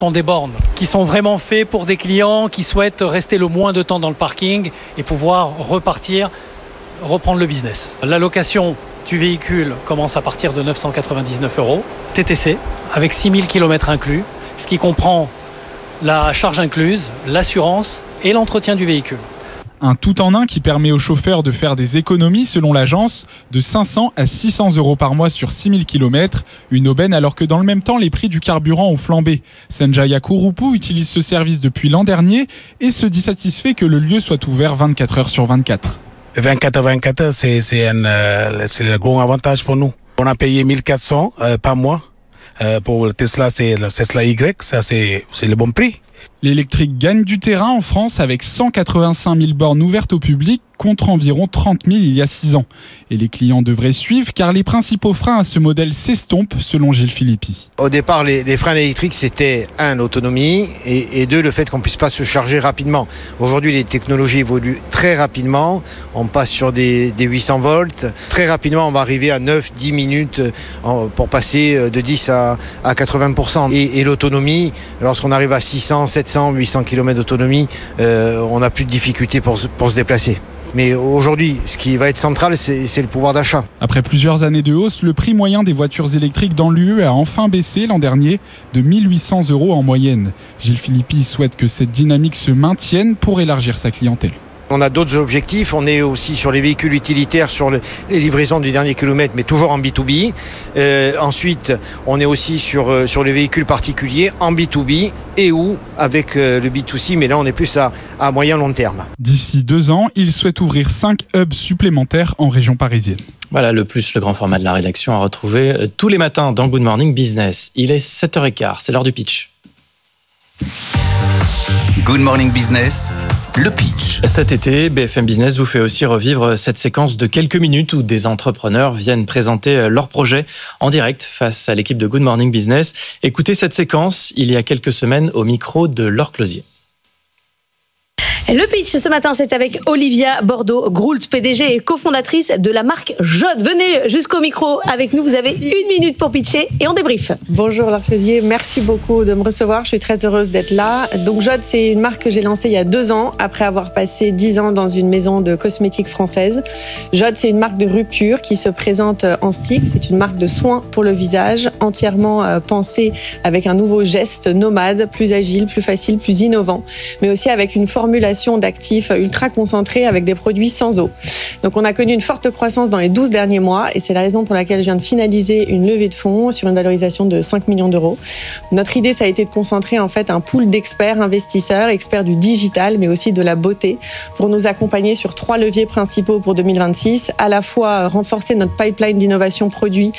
Ce sont des bornes qui sont vraiment faits pour des clients qui souhaitent rester le moins de temps dans le parking et pouvoir reprendre le business. La location du véhicule commence à partir de 999 €, TTC, avec 6000 km inclus, ce qui comprend la charge incluse, l'assurance et l'entretien du véhicule. Un tout-en-un qui permet aux chauffeurs de faire des économies, selon l'agence, de 500 à 600 € par mois sur 6000 km. Une aubaine alors que dans le même temps, les prix du carburant ont flambé. Sanjaya Kurupu utilise ce service depuis l'an dernier et se dit satisfait que le lieu soit ouvert 24 heures sur 24. 24 c'est le gros avantage pour nous. On a payé 1400 par mois. Pour le Tesla, c'est le Tesla Y, ça c'est le bon prix. L'électrique gagne du terrain en France avec 185 000 bornes ouvertes au public contre environ 30 000 il y a 6 ans. Et les clients devraient suivre car les principaux freins à ce modèle s'estompent selon Gilles Philippi. Au départ, les freins électriques, c'était l'autonomie et deux, le fait qu'on ne puisse pas se charger rapidement. Aujourd'hui, les technologies évoluent très rapidement. On passe sur des 800 volts. Très rapidement, on va arriver à 9-10 minutes pour passer de 10 à 80%. Et l'autonomie, lorsqu'on arrive à 600, 700, 800 km d'autonomie, on n'a plus de difficultés pour se déplacer. Mais aujourd'hui, ce qui va être central, c'est le pouvoir d'achat. Après plusieurs années de hausse, le prix moyen des voitures électriques dans l'UE a enfin baissé l'an dernier de 1 800 € en moyenne. Gilles Philippi souhaite que cette dynamique se maintienne pour élargir sa clientèle. On a d'autres objectifs, on est aussi sur les véhicules utilitaires, sur les livraisons du dernier kilomètre, mais toujours en B2B. Ensuite, on est aussi sur les véhicules particuliers en B2B et ou avec le B2C, mais là on est plus à moyen long terme. D'ici 2 ans, il souhaite ouvrir 5 hubs supplémentaires en région parisienne. Voilà, le grand format de la rédaction à retrouver tous les matins dans Good Morning Business. Il est 7h15, c'est l'heure du pitch. Good Morning Business, le pitch. Cet été, BFM Business vous fait aussi revivre cette séquence de quelques minutes où des entrepreneurs viennent présenter leurs projets en direct face à l'équipe de Good Morning Business. Écoutez cette séquence il y a quelques semaines au micro de Laure Closier. Le pitch ce matin, c'est avec Olivia Bordeaux-Groult, PDG et cofondatrice de la marque Jod. Venez jusqu'au micro avec nous, vous avez 1 minute pour pitcher et on débrief. Bonjour Laure Closier, merci beaucoup de me recevoir, je suis très heureuse d'être là. Donc Jod, c'est une marque que j'ai lancée il y a 2 ans, après avoir passé 10 ans dans une maison de cosmétiques française. Jod, c'est une marque de rupture qui se présente en stick, c'est une marque de soins pour le visage, entièrement pensée avec un nouveau geste nomade, plus agile, plus facile, plus innovant, mais aussi avec une formulation d'actifs ultra concentrés avec des produits sans eau. Donc on a connu une forte croissance dans les 12 derniers mois et c'est la raison pour laquelle je viens de finaliser une levée de fonds sur une valorisation de 5 millions d'euros. Notre idée, ça a été de concentrer en fait un pool d'experts investisseurs, experts du digital mais aussi de la beauté pour nous accompagner sur 3 leviers principaux pour 2026, à la fois renforcer notre pipeline d'innovation produit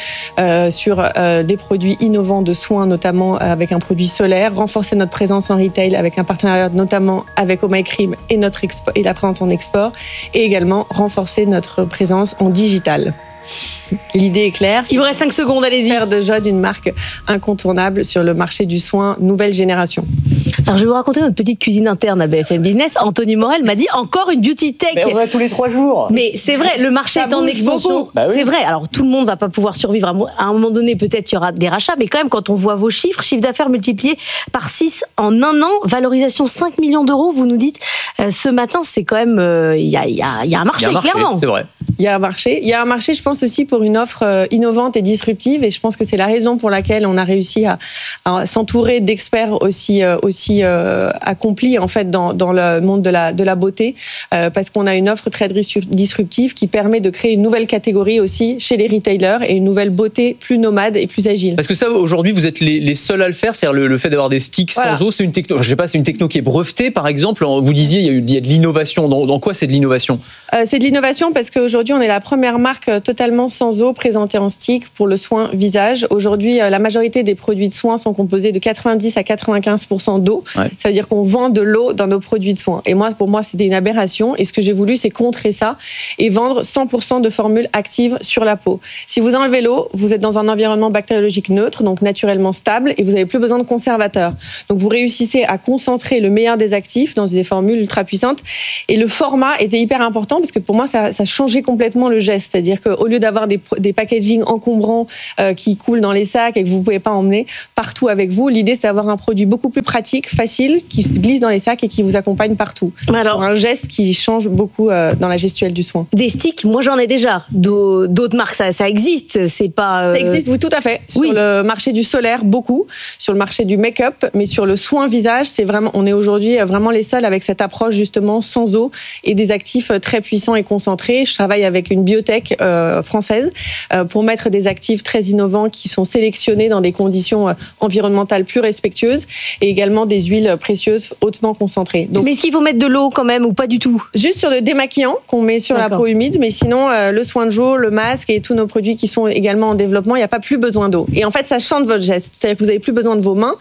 sur des produits innovants de soins, notamment avec un produit solaire, renforcer notre présence en retail avec un partenariat notamment avec Oh My Cream et la présence en export, et également renforcer notre présence en digital. L'idée est claire. Il vous reste 5 secondes, allez-y. Faire de Jod une marque incontournable sur le marché du soin nouvelle génération. Alors je vais vous raconter notre petite cuisine interne à BFM Business. Anthony Morel m'a dit encore une beauty tech. Mais on a tous les 3 jours. Mais c'est vrai, le marché est en expansion. Bah oui. C'est vrai. Alors tout le monde va pas pouvoir survivre. À un moment donné, peut-être il y aura des rachats, mais quand même, quand on voit vos chiffre d'affaires multiplié par 6 en 1 an, valorisation 5 millions d'euros, vous nous dites ce matin, c'est quand même il y a un marché, clairement. C'est vrai. Il y a un marché, je pense aussi pour une offre innovante et disruptive, et je pense que c'est la raison pour laquelle on a réussi à s'entourer d'experts aussi accomplis en fait dans le monde de la beauté, parce qu'on a une offre très disruptive qui permet de créer une nouvelle catégorie aussi chez les retailers et une nouvelle beauté plus nomade et plus agile. Parce que ça, aujourd'hui, vous êtes les seuls à le faire, c'est-à-dire le fait d'avoir des sticks sans eau, c'est une techno. Je sais pas, c'est une techno qui est brevetée, par exemple. Vous disiez, il y a de l'innovation. Dans quoi c'est de l'innovation ? C'est de l'innovation parce qu'aujourd'hui, on est la première marque totalement sans eau présentée en stick pour le soin visage. Aujourd'hui, la majorité des produits de soins sont composés de 90 à 95% 100% d'eau. Ouais. Ça veut dire qu'on vend de l'eau dans nos produits de soins. Et pour moi, c'était une aberration. Et ce que j'ai voulu, c'est contrer ça et vendre 100% de formules actives sur la peau. Si vous enlevez l'eau, vous êtes dans un environnement bactériologique neutre, donc naturellement stable, et vous n'avez plus besoin de conservateurs. Donc vous réussissez à concentrer le meilleur des actifs dans des formules ultra puissantes. Et le format était hyper important parce que pour moi, ça changeait complètement le geste. C'est-à-dire qu'au lieu d'avoir des packaging encombrants qui coulent dans les sacs et que vous ne pouvez pas emmener partout avec vous, l'idée c'est d'avoir un produit beaucoup plus pratique, facile, qui se glisse dans les sacs et qui vous accompagne partout. Alors, un geste qui change beaucoup dans la gestuelle du soin. Des sticks, moi j'en ai déjà. D'autres marques, ça existe. C'est pas. Ça existe, oui, tout à fait. Sur le marché du solaire, beaucoup. Sur le marché du make-up, mais sur le soin visage, on est aujourd'hui vraiment les seuls avec cette approche justement sans eau et des actifs très puissants et concentrés. Je travaille avec une biotech française pour mettre des actifs très innovants qui sont sélectionnés dans des conditions environnementales plus respectueuses et également des huiles précieuses hautement concentrées. Donc, mais est-ce qu'il faut mettre de l'eau quand même ou pas du tout? Juste sur le démaquillant qu'on met sur la peau humide, mais sinon le soin de jour, le masque et tous nos produits qui sont également en développement, il n'y a pas plus besoin d'eau. Et en fait, ça change votre geste. C'est-à-dire que vous n'avez plus besoin de vos mains.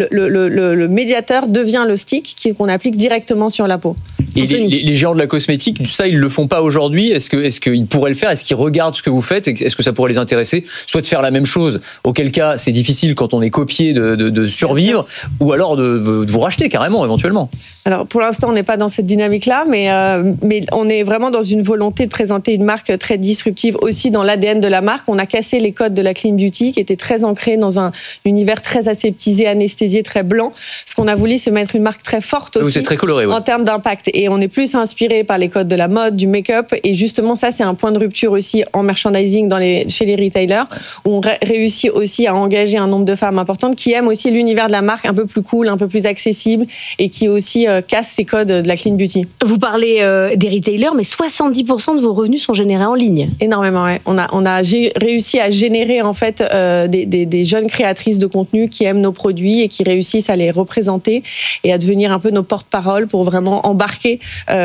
Le médiateur devient le stick qu'on applique directement sur la peau. Et les géants de la cosmétique, ça, ils le font pas aujourd'hui. Est-ce qu'ils pourraient le faire? Est-ce qu'ils regardent ce que vous faites? Est-ce que ça pourrait les intéresser? Soit de faire la même chose, auquel cas c'est difficile quand on est copié de survivre, ou alors de vous racheter carrément, éventuellement. Alors pour l'instant, on n'est pas dans cette dynamique-là, mais on est vraiment dans une volonté de présenter une marque très disruptive aussi dans l'ADN de la marque. On a cassé les codes de la clean beauty qui étaient très ancrés dans un univers très aseptisé, anesthésié, très blanc. Ce qu'on a voulu, c'est mettre une marque très forte aussi. C'est très coloré, en termes d'impact. Et on est plus inspiré par les codes de la mode, du make-up. Et justement, ça, c'est un point de rupture aussi en merchandising chez les retailers, où on réussit aussi à engager un nombre de femmes importantes qui aiment aussi l'univers de la marque un peu plus cool, un peu plus accessible et qui aussi casse ces codes de la clean beauty. Vous parlez des retailers, mais 70% de vos revenus sont générés en ligne. Énormément, ouais. On a réussi à générer en fait des jeunes créatrices de contenu qui aiment nos produits et qui réussissent à les représenter et à devenir un peu nos porte-parole pour vraiment embarquer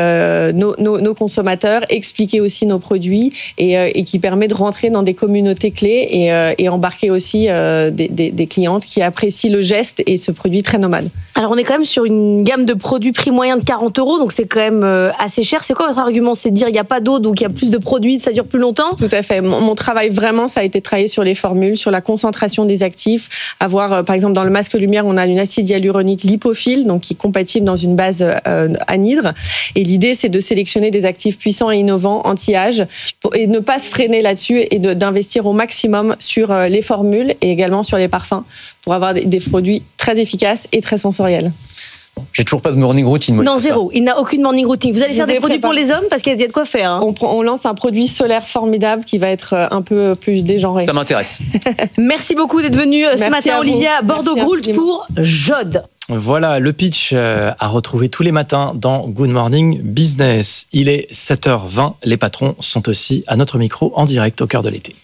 nos consommateurs, expliquer aussi nos produits et qui permet de rentrer dans des communautés clés et embarquer aussi des clientes qui apprécient le geste et ce produit très nomade. Alors on est quand même sur une gamme de produits prix moyen de 40 €, donc c'est quand même assez cher. C'est quoi votre argument? C'est de dire il n'y a pas d'eau, donc il y a plus de produits, ça dure plus longtemps? Tout à fait. Mon travail vraiment, ça a été de travailler sur les formules, sur la concentration des actifs. Avoir, par exemple, dans le masque lumière, on a une acide hyaluronique lipophile, donc qui est compatible dans une base anhydre. Et l'idée, c'est de sélectionner des actifs puissants et innovants, anti-âge, et ne pas se freiner là-dessus et d'investir au maximum sur les formules et également sur les parfums pour avoir des produits très efficaces et très sensoriels. J'ai toujours pas de morning routine. Moi, non, zéro. Il n'a aucune morning routine. Vous allez faire des produits pour les hommes parce qu'il y a de quoi faire. Hein. On lance un produit solaire formidable qui va être un peu plus dégenré. Ça m'intéresse. Merci beaucoup d'être venu ce matin, Olivia Bordeaux-Goult pour Jod. Voilà, le pitch à retrouver tous les matins dans Good Morning Business. Il est 7h20. Les patrons sont aussi à notre micro en direct au cœur de l'été.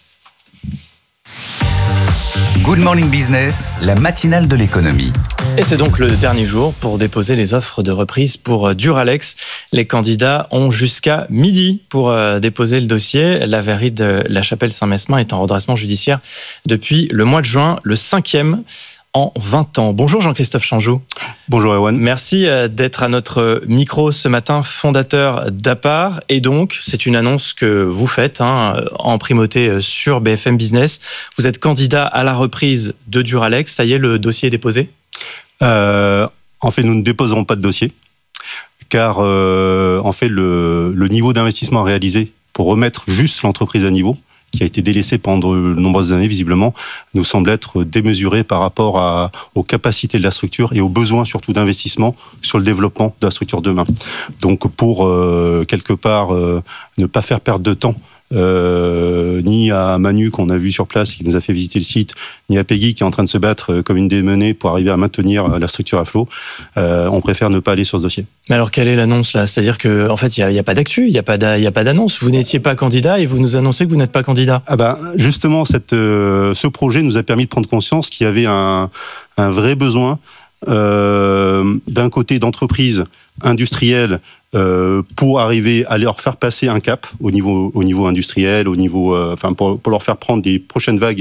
Good Morning Business, la matinale de l'économie. Et c'est donc le dernier jour pour déposer les offres de reprise pour Duralex. Les candidats ont jusqu'à midi pour déposer le dossier. La verrerie de la Chapelle-Saint-Mesmin est en redressement judiciaire depuis le mois de juin, le 5e en 20 ans. Bonjour Jean-Christophe Chanjou. Bonjour Erwan. Merci d'être à notre micro ce matin, fondateur d'Apart. Et donc, c'est une annonce que vous faites en primauté sur BFM Business. Vous êtes candidat à la reprise de Duralex. Ça y est, le dossier est déposé ? En fait, nous ne déposerons pas de dossier, car en fait, le niveau d'investissement réalisé pour remettre juste l'entreprise à niveau, qui a été délaissé pendant de nombreuses années, visiblement, nous semble être démesuré par rapport aux capacités de la structure et aux besoins surtout d'investissement sur le développement de la structure demain. Donc pour, quelque part, ne pas faire perdre de temps ni à Manu qu'on a vu sur place qui nous a fait visiter le site, ni à Peggy qui est en train de se battre comme une démenée pour arriver à maintenir la structure à flot, on préfère ne pas aller sur ce dossier. Mais alors quelle est l'annonce là? C'est-à-dire que en fait il y a pas d'actu, il y a pas d'annonce. Vous n'étiez pas candidat et vous nous annoncez que vous n'êtes pas candidat. Ah ben justement ce projet nous a permis de prendre conscience qu'il y avait un vrai besoin d'un côté d'entreprises industrielles pour arriver à leur faire passer un cap au niveau industriel, pour leur faire prendre des prochaines vagues,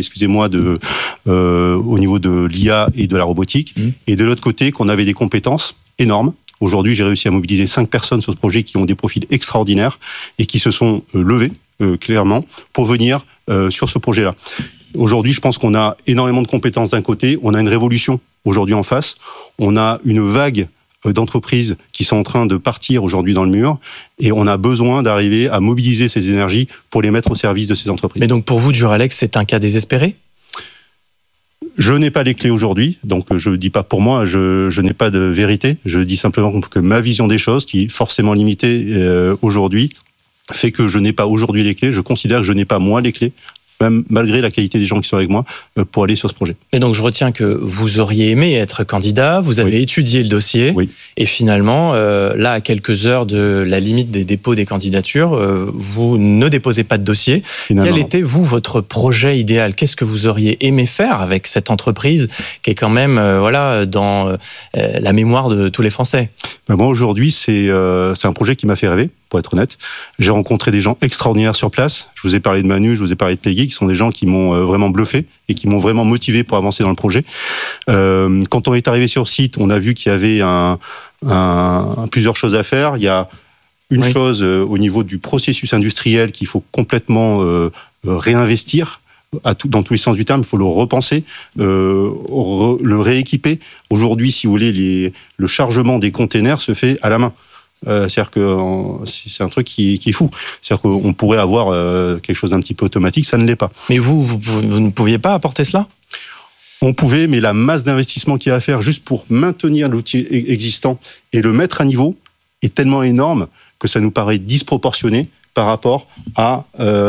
au niveau de l'IA et de la robotique. Et de l'autre côté, qu'on avait des compétences énormes. Aujourd'hui, j'ai réussi à mobiliser 5 personnes sur ce projet qui ont des profils extraordinaires et qui se sont levés, clairement, pour venir sur ce projet-là. Aujourd'hui, je pense qu'on a énormément de compétences d'un côté, on a une révolution aujourd'hui en face, on a une vague d'entreprises qui sont en train de partir aujourd'hui dans le mur et on a besoin d'arriver à mobiliser ces énergies pour les mettre au service de ces entreprises. Mais donc pour vous, Duralex, c'est un cas désespéré ? Je n'ai pas les clés aujourd'hui, donc je ne dis pas pour moi, je n'ai pas de vérité, je dis simplement que ma vision des choses, qui est forcément limitée aujourd'hui, fait que je n'ai pas aujourd'hui les clés, je considère que je n'ai pas moi les clés, même malgré la qualité des gens qui sont avec moi, pour aller sur ce projet. Et donc je retiens que vous auriez aimé être candidat, vous avez étudié le dossier, et finalement, là, à quelques heures de la limite des dépôts des candidatures, vous ne déposez pas de dossier. Quel était, vous, votre projet idéal ? Qu'est-ce que vous auriez aimé faire avec cette entreprise qui est quand même dans la mémoire de tous les Français ? Moi, aujourd'hui, c'est un projet qui m'a fait rêver, pour être honnête. J'ai rencontré des gens extraordinaires sur place. Je vous ai parlé de Manu, je vous ai parlé de Peggy, qui sont des gens qui m'ont vraiment bluffé et qui m'ont vraiment motivé pour avancer dans le projet. Quand on est arrivé sur site, on a vu qu'il y avait plusieurs choses à faire. Il y a une chose au niveau du processus industriel qu'il faut complètement réinvestir. Dans tous les sens du terme, il faut le repenser, le rééquiper. Aujourd'hui, si vous voulez, le chargement des containers se fait à la main. C'est-à-dire que c'est un truc qui est fou. C'est-à-dire qu'on pourrait avoir quelque chose d'un petit peu automatique, ça ne l'est pas. Mais vous ne pouviez pas apporter cela ? On pouvait, mais la masse d'investissement qu'il y a à faire juste pour maintenir l'outil existant et le mettre à niveau est tellement énorme que ça nous paraît disproportionné par rapport à,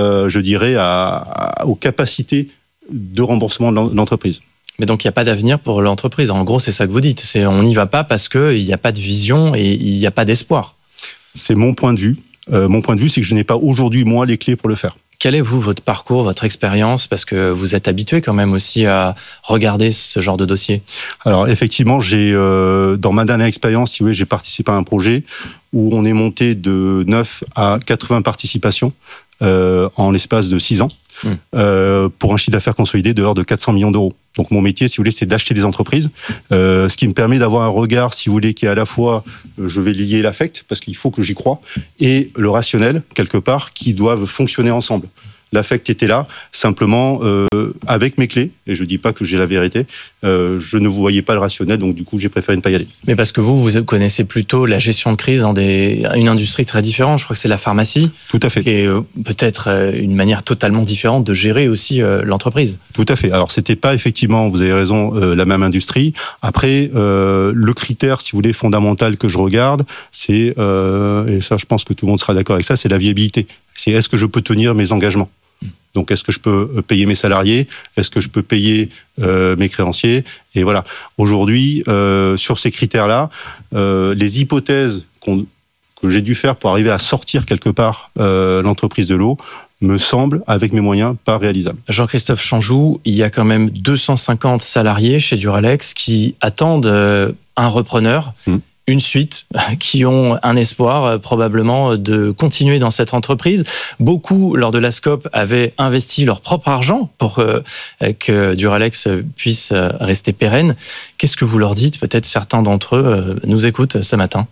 aux capacités de remboursement de l'entreprise. Mais donc, il n'y a pas d'avenir pour l'entreprise. En gros, c'est ça que vous dites. On n'y va pas parce qu'il n'y a pas de vision et il n'y a pas d'espoir. C'est mon point de vue. Mon point de vue, c'est que je n'ai pas aujourd'hui, moi, les clés pour le faire. Quel est, vous, votre parcours, votre expérience ? Parce que vous êtes habitué quand même aussi à regarder ce genre de dossier. Alors, effectivement, dans ma dernière expérience, si vous voulez, j'ai participé à un projet où on est monté de 9 à 80 participations en l'espace de 6 ans. Pour un chiffre d'affaires consolidé de l'ordre de 400 millions d'euros. Donc mon métier, si vous voulez, c'est d'acheter des entreprises, ce qui me permet d'avoir un regard, si vous voulez, qui est à la fois, je vais lier l'affect, parce qu'il faut que j'y croie, et le rationnel, quelque part, qui doivent fonctionner ensemble. L'affect était là, simplement, avec mes clés, et je ne dis pas que j'ai la vérité, je ne voyais pas le rationnel, donc du coup, j'ai préféré ne pas y aller. Mais parce que vous connaissez plutôt la gestion de crise dans une industrie très différente, je crois que c'est la pharmacie. Tout à fait. Qui est peut-être une manière totalement différente de gérer aussi l'entreprise. Tout à fait. Alors, c'était pas effectivement, vous avez raison, la même industrie. Après, le critère, si vous voulez, fondamental que je regarde, c'est, et ça, je pense que tout le monde sera d'accord avec ça, c'est la viabilité. C'est est-ce que je peux tenir mes engagements ? Donc, est-ce que je peux payer mes salariés ? Est-ce que je peux payer mes créanciers ? Et voilà. Aujourd'hui, sur ces critères-là, les hypothèses que j'ai dû faire pour arriver à sortir quelque part l'entreprise de l'eau me semblent, avec mes moyens, pas réalisables. Jean-Christophe Chanjou, il y a quand même 250 salariés chez Duralex qui attendent un repreneur. Une suite, qui ont un espoir probablement de continuer dans cette entreprise. Beaucoup, lors de la SCOP, avaient investi leur propre argent pour que Duralex puisse rester pérenne. Qu'est-ce que vous leur dites ? Peut-être certains d'entre eux nous écoutent ce matin.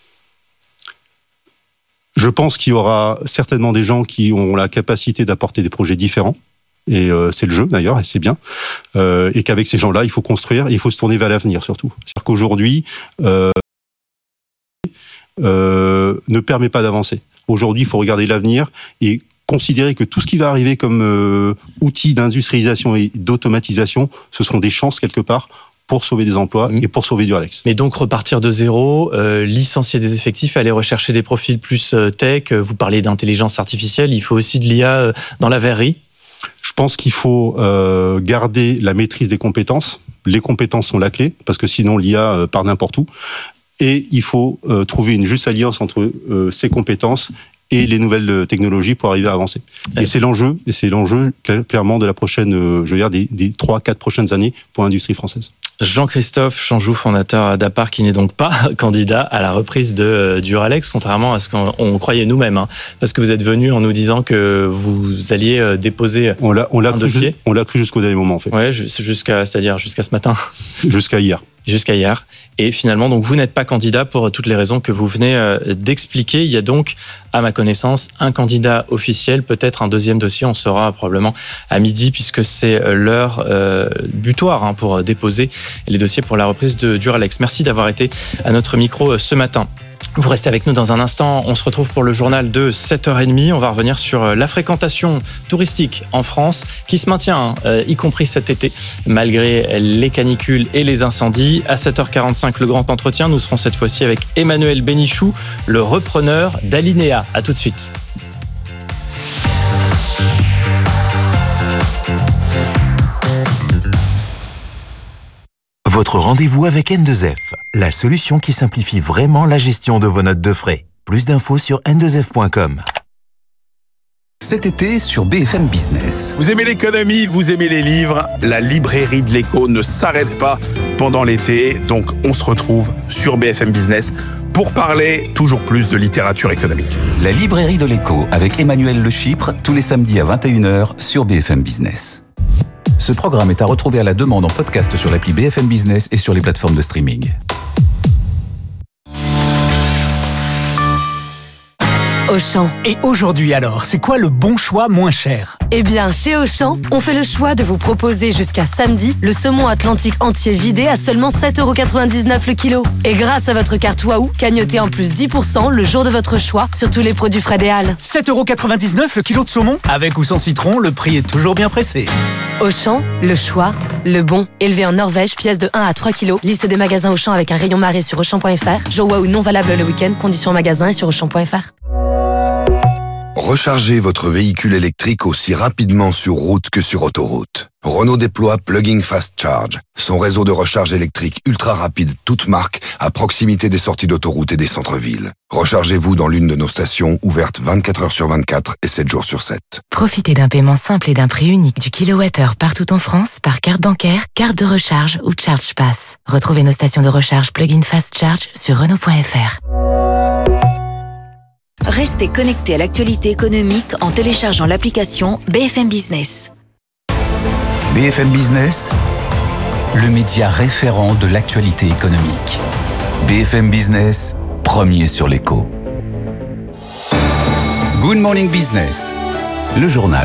Je pense qu'il y aura certainement des gens qui ont la capacité d'apporter des projets différents. Et c'est le jeu d'ailleurs, et c'est bien. Et qu'avec ces gens-là, il faut construire, et il faut se tourner vers l'avenir surtout. C'est-à-dire qu'aujourd'hui, ne permet pas d'avancer. Aujourd'hui, il faut regarder l'avenir et considérer que tout ce qui va arriver comme outil d'industrialisation et d'automatisation, ce seront des chances quelque part pour sauver des emplois et pour sauver Duralex. Mais donc repartir de zéro, licencier des effectifs, aller rechercher des profils plus tech, vous parlez d'intelligence artificielle, il faut aussi de l'IA dans la verrerie. Je pense qu'il faut garder la maîtrise des compétences. Les compétences sont la clé, parce que sinon l'IA part n'importe où. Et il faut trouver une juste alliance entre ces compétences et les nouvelles technologies pour arriver à avancer. Et c'est l'enjeu clairement de la prochaine, des 3-4 prochaines années pour l'industrie française. Jean-Christophe Chanjou, fondateur d'Apar, qui n'est donc pas candidat à la reprise de Duralex, contrairement à ce qu'on croyait nous-mêmes, hein, parce que vous êtes venu en nous disant que vous alliez déposer un dossier. On l'a cru jusqu'au dernier moment, en fait. Ouais, c'est-à-dire jusqu'à ce matin. Jusqu'à hier. Jusqu'à hier. Et finalement, donc, vous n'êtes pas candidat pour toutes les raisons que vous venez d'expliquer. Il y a donc, à ma connaissance, un candidat officiel, peut-être un deuxième dossier. On saura probablement à midi, puisque c'est l'heure butoir pour déposer les dossiers pour la reprise de Duralex. Merci d'avoir été à notre micro ce matin. Vous restez avec nous dans un instant. On se retrouve pour le journal de 7h30. On va revenir sur la fréquentation touristique en France qui se maintient, y compris cet été, malgré les canicules et les incendies. À 7h45, le grand entretien. Nous serons cette fois-ci avec Emmanuel Bénichou, le repreneur d'Alinéa. À tout de suite. Votre rendez-vous avec N2F, la solution qui simplifie vraiment la gestion de vos notes de frais. Plus d'infos sur n2f.com. Cet été sur BFM Business. Vous aimez l'économie, vous aimez les livres, la librairie de l'écho ne s'arrête pas pendant l'été, donc on se retrouve sur BFM Business pour parler toujours plus de littérature économique. La librairie de l'écho avec Emmanuel Le Chypre, tous les samedis à 21h sur BFM Business. Ce programme est à retrouver à la demande en podcast sur l'appli BFM Business et sur les plateformes de streaming. Auchan. Et aujourd'hui alors, c'est quoi le bon choix moins cher ? Eh bien, chez Auchan, on fait le choix de vous proposer jusqu'à samedi le saumon atlantique entier vidé à seulement 7,99€ le kilo. Et grâce à votre carte Waouh, cagnotez en plus 10% le jour de votre choix sur tous les produits Fred et Halles. 7,99€ le kilo de saumon ? Avec ou sans citron, le prix est toujours bien pressé. Auchan, le choix, le bon. Élevé en Norvège, pièce de 1 à 3 kilos. Liste des magasins Auchan avec un rayon marée sur Auchan.fr. Jour Waouh non valable le week-end. Conditions magasin et sur Auchan.fr. Rechargez votre véhicule électrique aussi rapidement sur route que sur autoroute. Renault déploie Plug-in Fast Charge, son réseau de recharge électrique ultra rapide, toute marque, à proximité des sorties d'autoroute et des centres-villes. Rechargez-vous dans l'une de nos stations, ouvertes 24 heures sur 24 et 7 jours sur 7. Profitez d'un paiement simple et d'un prix unique du kilowattheure partout en France par carte bancaire, carte de recharge ou Charge Pass. Retrouvez nos stations de recharge Plug-in Fast Charge sur Renault.fr. Restez connectés à l'actualité économique en téléchargeant l'application BFM Business. BFM Business, le média référent de l'actualité économique. BFM Business, premier sur l'écho. Good Morning Business, le journal.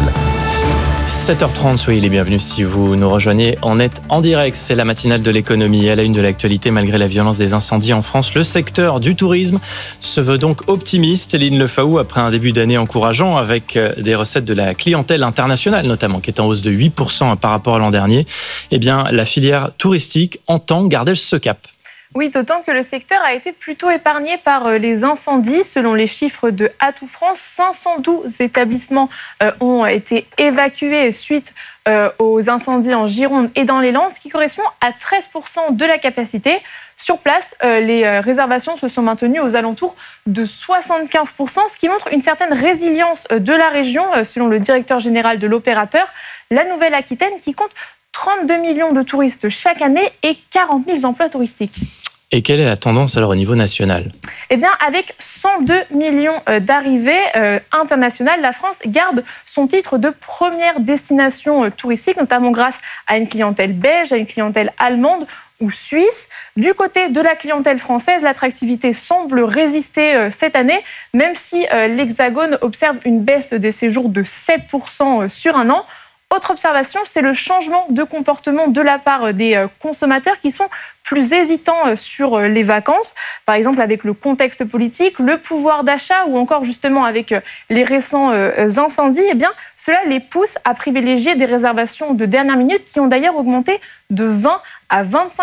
7h30, soyez les bienvenus si vous nous rejoignez. On est en direct, c'est la matinale de l'économie. À la une de l'actualité, malgré la violence des incendies en France, le secteur du tourisme se veut donc optimiste. Eline Lefaou, après un début d'année encourageant avec des recettes de la clientèle internationale notamment, qui est en hausse de 8% par rapport à l'an dernier, eh bien, la filière touristique entend garder ce cap. Oui, d'autant que le secteur a été plutôt épargné par les incendies. Selon les chiffres de Atout France, 512 établissements ont été évacués suite aux incendies en Gironde et dans les Landes, ce qui correspond à 13% de la capacité. Sur place, les réservations se sont maintenues aux alentours de 75%, ce qui montre une certaine résilience de la région, selon le directeur général de l'opérateur, la Nouvelle-Aquitaine, qui compte 32 millions de touristes chaque année et 40 000 emplois touristiques. Et quelle est la tendance alors au niveau national ? Eh bien, avec 102 millions d'arrivées internationales, la France garde son titre de première destination touristique, notamment grâce à une clientèle belge, à une clientèle allemande ou suisse. Du côté de la clientèle française, l'attractivité semble résister cette année, même si l'Hexagone observe une baisse des séjours de 7% sur un an. Autre observation, c'est le changement de comportement de la part des consommateurs qui sont plus hésitants sur les vacances. Par exemple, avec le contexte politique, le pouvoir d'achat ou encore justement avec les récents incendies, eh bien, cela les pousse à privilégier des réservations de dernière minute qui ont d'ailleurs augmenté de 20 à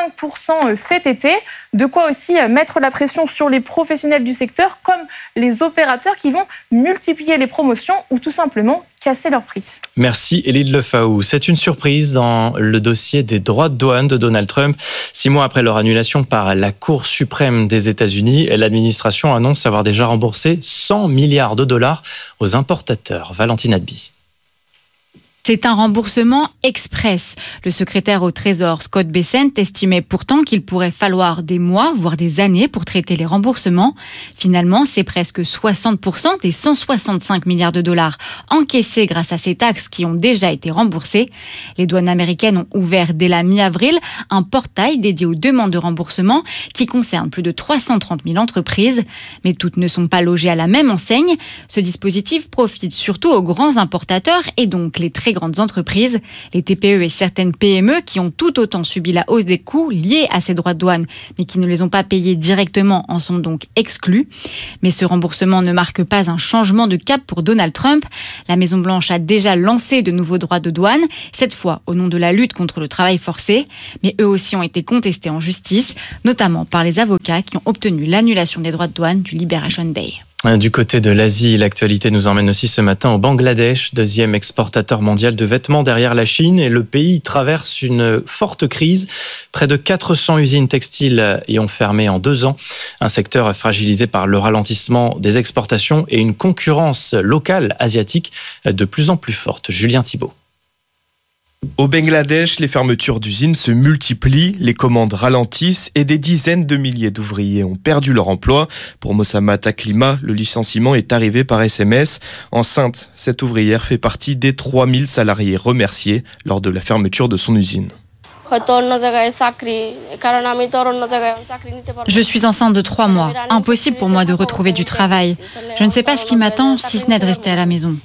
25% cet été. De quoi aussi mettre la pression sur les professionnels du secteur comme les opérateurs qui vont multiplier les promotions ou tout simplement casser leurs prix. Merci Eline Lefaou. C'est une surprise dans le dossier des droits de douane de Donald Trump. 6 mois après leur annulation par la Cour suprême des États-Unis, l'administration annonce avoir déjà remboursé 100 milliards de dollars aux importateurs. Valentine Adby. C'est un remboursement express. Le secrétaire au Trésor, Scott Bessent, estimait pourtant qu'il pourrait falloir des mois, voire des années pour traiter les remboursements. Finalement, c'est presque 60% des 165 milliards de dollars encaissés grâce à ces taxes qui ont déjà été remboursés. Les douanes américaines ont ouvert dès la mi-avril un portail dédié aux demandes de remboursement qui concerne plus de 330 000 entreprises. Mais toutes ne sont pas logées à la même enseigne. Ce dispositif profite surtout aux grands importateurs et donc les très grandes entreprises, les TPE et certaines PME qui ont tout autant subi la hausse des coûts liés à ces droits de douane, mais qui ne les ont pas payés directement en sont donc exclus. Mais ce remboursement ne marque pas un changement de cap pour Donald Trump. La Maison-Blanche a déjà lancé de nouveaux droits de douane, cette fois au nom de la lutte contre le travail forcé, mais eux aussi ont été contestés en justice, notamment par les avocats qui ont obtenu l'annulation des droits de douane du Liberation Day. Du côté de l'Asie, l'actualité nous emmène aussi ce matin au Bangladesh, deuxième exportateur mondial de vêtements derrière la Chine. Et le pays traverse une forte crise. Près de 400 usines textiles y ont fermé en 2 ans. Un secteur fragilisé par le ralentissement des exportations et une concurrence locale asiatique de plus en plus forte. Julien Thibault. Au Bangladesh, les fermetures d'usines se multiplient, les commandes ralentissent et des dizaines de milliers d'ouvriers ont perdu leur emploi. Pour Mossama Taklima, le licenciement est arrivé par SMS. Enceinte, cette ouvrière fait partie des 3000 salariés remerciés lors de la fermeture de son usine. Je suis enceinte de 3 mois. Impossible pour moi de retrouver du travail. Je ne sais pas ce qui m'attend, si ce n'est de rester à la maison.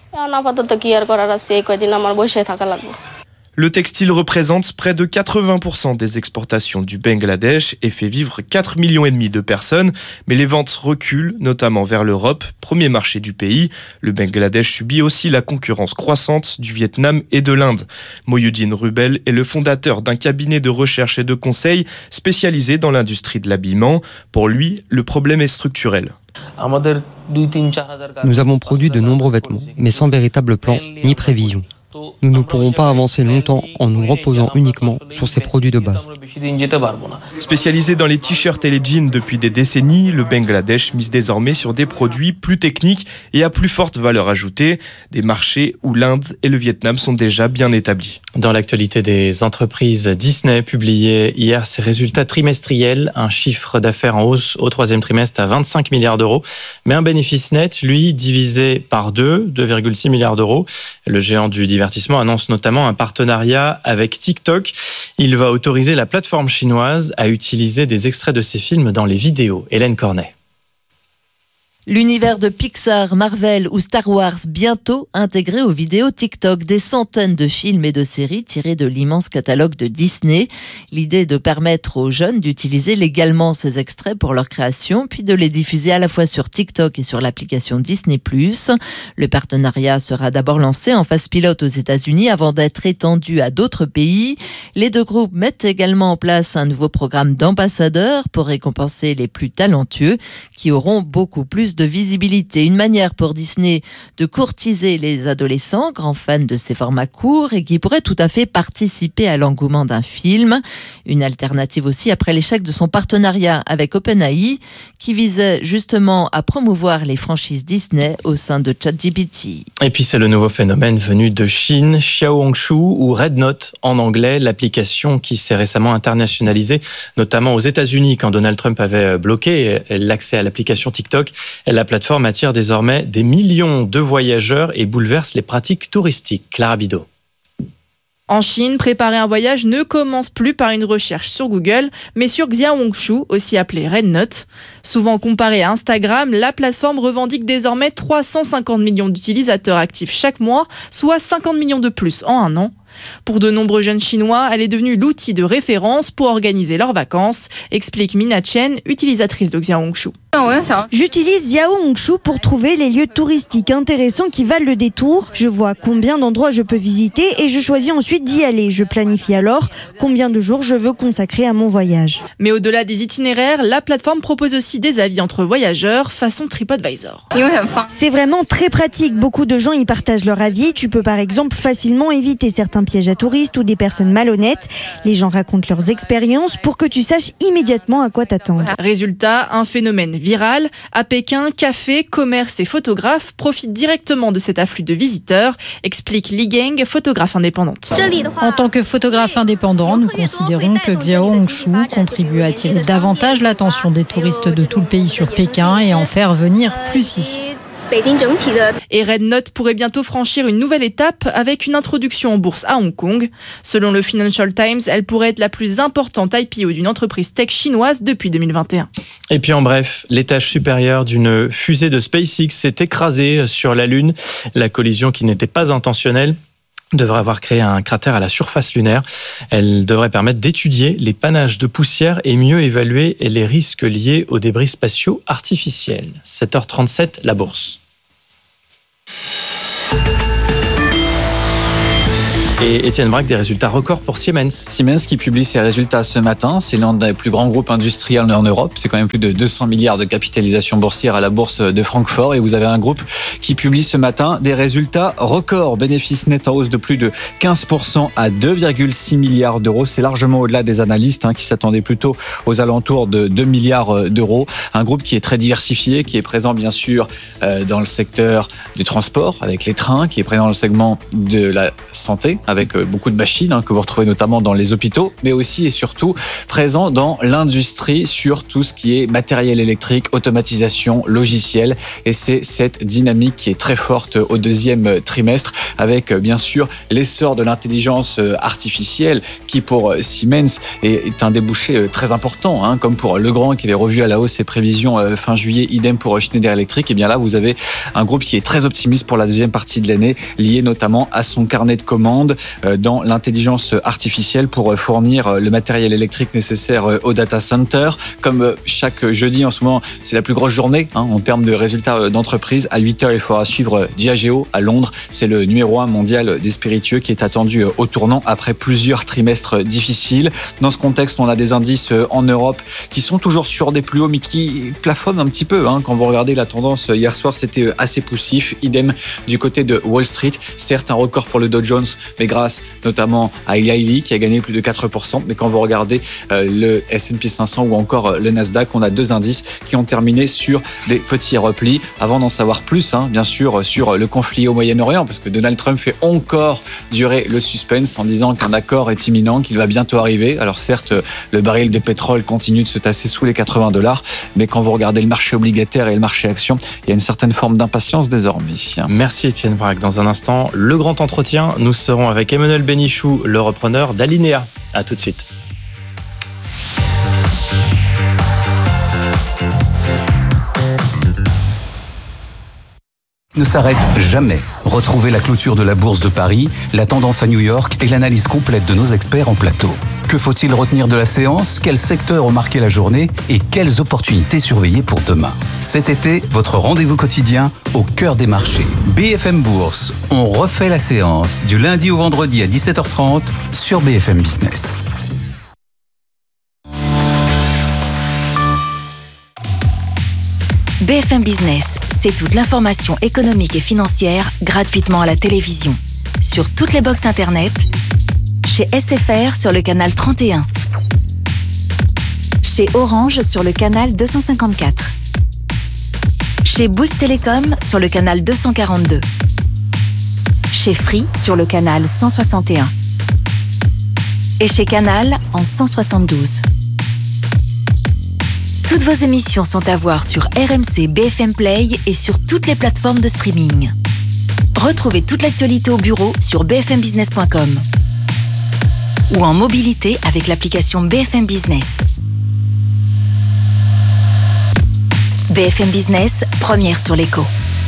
Le textile représente près de 80% des exportations du Bangladesh et fait vivre 4,5 millions de personnes. Mais les ventes reculent, notamment vers l'Europe, premier marché du pays. Le Bangladesh subit aussi la concurrence croissante du Vietnam et de l'Inde. Mohyuddin Rubel est le fondateur d'un cabinet de recherche et de conseil spécialisé dans l'industrie de l'habillement. Pour lui, le problème est structurel. Nous avons produit de nombreux vêtements, mais sans véritable plan ni prévision. Nous ne pourrons pas avancer longtemps en nous reposant uniquement sur ces produits de base. Spécialisé dans les t-shirts et les jeans depuis des décennies, le Bangladesh mise désormais sur des produits plus techniques et à plus forte valeur ajoutée, des marchés où l'Inde et le Vietnam sont déjà bien établis. Dans l'actualité des entreprises, Disney publiait hier ses résultats trimestriels, un chiffre d'affaires en hausse au 3e trimestre à 25 milliards d'euros, mais un bénéfice net, lui, divisé par 2,6 milliards d'euros. Le géant du divertissement annonce notamment un partenariat avec TikTok. Il va autoriser la plateforme chinoise à utiliser des extraits de ses films dans les vidéos. Hélène Cornet. L'univers de Pixar, Marvel ou Star Wars bientôt intégré aux vidéos TikTok. Des centaines de films et de séries tirés de l'immense catalogue de Disney. L'idée est de permettre aux jeunes d'utiliser légalement ces extraits pour leur création, puis de les diffuser à la fois sur TikTok et sur l'application Disney+. Le partenariat sera d'abord lancé en phase pilote aux États-Unis avant d'être étendu à d'autres pays. Les deux groupes mettent également en place un nouveau programme d'ambassadeurs pour récompenser les plus talentueux qui auront beaucoup plus de visibilité. Une manière pour Disney de courtiser les adolescents, grands fans de ces formats courts et qui pourraient tout à fait participer à l'engouement d'un film. Une alternative aussi après l'échec de son partenariat avec OpenAI qui visait justement à promouvoir les franchises Disney au sein de ChatGPT. Et puis c'est le nouveau phénomène venu de Chine, Xiaohongshu ou Red Note en anglais, l'application qui s'est récemment internationalisée, notamment aux États-Unis quand Donald Trump avait bloqué l'accès à l'application TikTok. La plateforme attire désormais des millions de voyageurs et bouleverse les pratiques touristiques. Clara Bidot. En Chine, préparer un voyage ne commence plus par une recherche sur Google, mais sur Xiaohongshu, aussi appelé Red Note. Souvent comparée à Instagram, la plateforme revendique désormais 350 millions d'utilisateurs actifs chaque mois, soit 50 millions de plus en un an. Pour de nombreux jeunes Chinois, elle est devenue l'outil de référence pour organiser leurs vacances, explique Mina Chen, utilisatrice de Xiaohongshu. J'utilise Xiaohongshu pour trouver les lieux touristiques intéressants qui valent le détour. Je vois combien d'endroits je peux visiter et je choisis ensuite d'y aller. Je planifie alors combien de jours je veux consacrer à mon voyage. Mais au-delà des itinéraires, la plateforme propose aussi des avis entre voyageurs façon TripAdvisor. C'est vraiment très pratique. Beaucoup de gens y partagent leur avis. Tu peux par exemple facilement éviter certains pièges à touristes ou des personnes malhonnêtes. Les gens racontent leurs expériences pour que tu saches immédiatement à quoi t'attendre. Résultat, un phénomène virale. À Pékin, café, commerce et photographes profitent directement de cet afflux de visiteurs, explique Li Geng, photographe indépendante. En tant que photographe indépendant, nous considérons que Xiao Hongshu contribue à attirer davantage l'attention des touristes de tout le pays sur Pékin et en faire venir plus ici. Et Red Note pourrait bientôt franchir une nouvelle étape avec une introduction en bourse à Hong Kong. Selon le Financial Times, elle pourrait être la plus importante IPO d'une entreprise tech chinoise depuis 2021. Et puis en bref, l'étage supérieur d'une fusée de SpaceX s'est écrasé sur la Lune. La collision, qui n'était pas intentionnelle, devrait avoir créé un cratère à la surface lunaire. Elle devrait permettre d'étudier les panaches de poussière et mieux évaluer les risques liés aux débris spatiaux artificiels. 7h37, la bourse. Et Étienne Braque, des résultats records pour Siemens. Siemens qui publie ses résultats ce matin, c'est l'un des plus grands groupes industriels en Europe. C'est quand même plus de 200 milliards de capitalisation boursière à la bourse de Francfort. Et vous avez un groupe qui publie ce matin des résultats records. Bénéfice net en hausse de plus de 15% à 2,6 milliards d'euros. C'est largement au-delà des analystes qui s'attendaient plutôt aux alentours de 2 milliards d'euros. Un groupe qui est très diversifié, qui est présent bien sûr dans le secteur du transport avec les trains, qui est présent dans le segment de la santé, avec beaucoup de machines que vous retrouvez notamment dans les hôpitaux, mais aussi et surtout présent dans l'industrie sur tout ce qui est matériel électrique, automatisation, logiciel. Et c'est cette dynamique qui est très forte au deuxième trimestre, avec bien sûr l'essor de l'intelligence artificielle qui pour Siemens est un débouché très important, comme pour Legrand qui avait revu à la hausse ses prévisions fin juillet, idem pour Schneider Electric. Et bien là, vous avez un groupe qui est très optimiste pour la deuxième partie de l'année, lié notamment à son carnet de commandes dans l'intelligence artificielle pour fournir le matériel électrique nécessaire au data center. Comme chaque jeudi en ce moment, c'est la plus grosse journée en termes de résultats d'entreprise. À 8h, il faudra suivre Diageo à Londres. C'est le numéro 1 mondial des spiritueux qui est attendu au tournant après plusieurs trimestres difficiles. Dans ce contexte, on a des indices en Europe qui sont toujours sur des plus hauts, mais qui plafonnent un petit peu. Quand vous regardez la tendance hier soir, c'était assez poussif. Idem du côté de Wall Street. Certes, un record pour le Dow Jones, mais grâce notamment à Eli Lilly qui a gagné plus de 4%. Mais quand vous regardez le S&P 500 ou encore le Nasdaq, on a deux indices qui ont terminé sur des petits replis. Avant d'en savoir plus, bien sûr, sur le conflit au Moyen-Orient, parce que Donald Trump fait encore durer le suspense en disant qu'un accord est imminent, qu'il va bientôt arriver. Alors certes, le baril de pétrole continue de se tasser sous les $80, mais quand vous regardez le marché obligataire et le marché action, il y a une certaine forme d'impatience désormais. Merci Étienne Braque. Dans un instant, le grand entretien. Nous serons avec Emmanuel Bénichou, le repreneur d'Alinea. À tout de suite. Ne s'arrête jamais. Retrouvez la clôture de la Bourse de Paris, la tendance à New York et l'analyse complète de nos experts en plateau. Que faut-il retenir de la séance? Quels secteurs ont marqué la journée? Et quelles opportunités surveiller pour demain? Cet été, votre rendez-vous quotidien au cœur des marchés. BFM Bourse, on refait la séance du lundi au vendredi à 17h30 sur BFM Business. BFM Business, c'est toute l'information économique et financière gratuitement à la télévision. Sur toutes les box internet, chez SFR sur le canal 31, chez Orange sur le canal 254, chez Bouygues Télécom sur le canal 242, chez Free sur le canal 161 et chez Canal en 172. Toutes vos émissions sont à voir sur RMC, BFM Play et sur toutes les plateformes de streaming. Retrouvez toute l'actualité au bureau sur bfmbusiness.com ou en mobilité avec l'application BFM Business. BFM Business, première sur l'écho.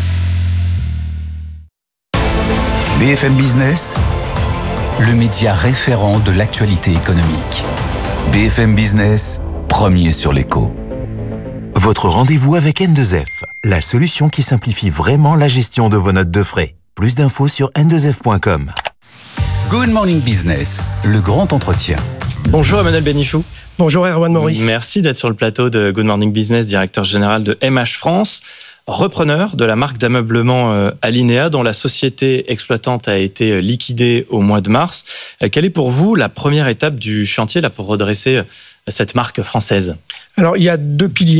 BFM Business, le média référent de l'actualité économique. BFM Business, premier sur l'écho. Votre rendez-vous avec N2F, la solution qui simplifie vraiment la gestion de vos notes de frais. Plus d'infos sur n2f.com. Good Morning Business, le grand entretien. Bonjour Emmanuel Bénichou. Bonjour Erwan Maurice. Merci d'être sur le plateau de Good Morning Business, directeur général de MH France, repreneur de la marque d'ameublement Alinea, dont la société exploitante a été liquidée au mois de mars. Quelle est pour vous la première étape du chantier pour redresser cette marque française? Alors il y a deux piliers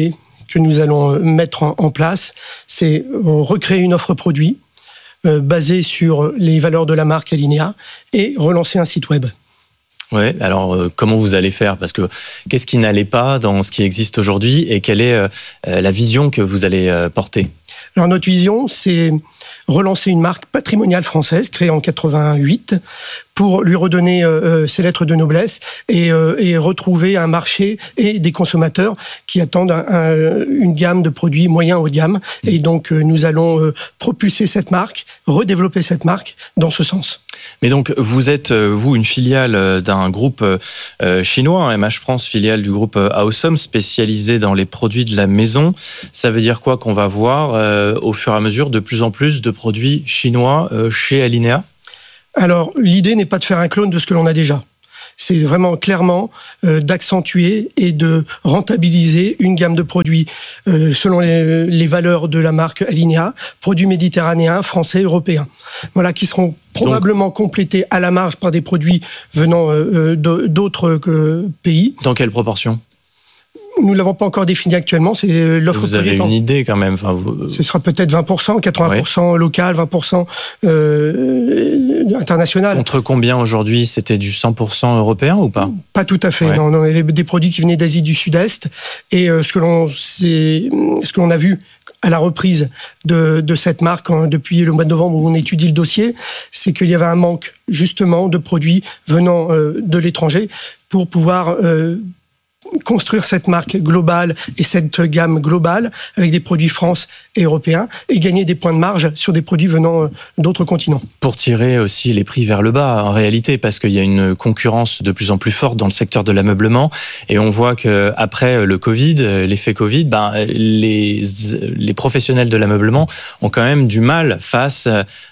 que nous allons mettre en place, c'est recréer une offre produit basée sur les valeurs de la marque Alinea et relancer un site web. Ouais, alors comment vous allez faire ? Parce que qu'est-ce qui n'allait pas dans ce qui existe aujourd'hui et quelle est la vision que vous allez porter ? Alors notre vision, c'est relancer une marque patrimoniale française créée en 88 pour lui redonner ses lettres de noblesse et retrouver un marché et des consommateurs qui attendent une gamme de produits moyens haut de gamme. Et donc nous allons propulser cette marque, redévelopper cette marque dans ce sens. Mais donc, vous êtes, vous, une filiale d'un groupe chinois, MH France, filiale du groupe Aosom, spécialisé dans les produits de la maison. Ça veut dire quoi qu'on va voir au fur et à mesure de plus en plus de produits chinois chez Alinea ? Alors, l'idée n'est pas de faire un clone de ce que l'on a déjà. C'est vraiment clairement d'accentuer et de rentabiliser une gamme de produits selon les valeurs de la marque Alinea, produits méditerranéens, français, européens. Voilà, qui seront probablement complétés à la marge par des produits venant d'autres pays. Dans quelle proportion ? Nous ne l'avons pas encore défini actuellement, c'est l'offre. Vous avez une idée quand même. Ce sera peut-être 20%, 80% local, 20% international. Contre combien aujourd'hui ? C'était du 100% européen ou pas ? Pas tout à fait. Ouais. Non, il y avait des produits qui venaient d'Asie du Sud-Est. Et ce que l'on a vu à la reprise de cette marque depuis le mois de novembre où on étudie le dossier, c'est qu'il y avait un manque justement de produits venant de l'étranger pour pouvoir construire cette marque globale et cette gamme globale avec des produits France et européens et gagner des points de marge sur des produits venant d'autres continents. Pour tirer aussi les prix vers le bas en réalité, parce qu'il y a une concurrence de plus en plus forte dans le secteur de l'ameublement et on voit qu'après le Covid, l'effet Covid, les professionnels de l'ameublement ont quand même du mal face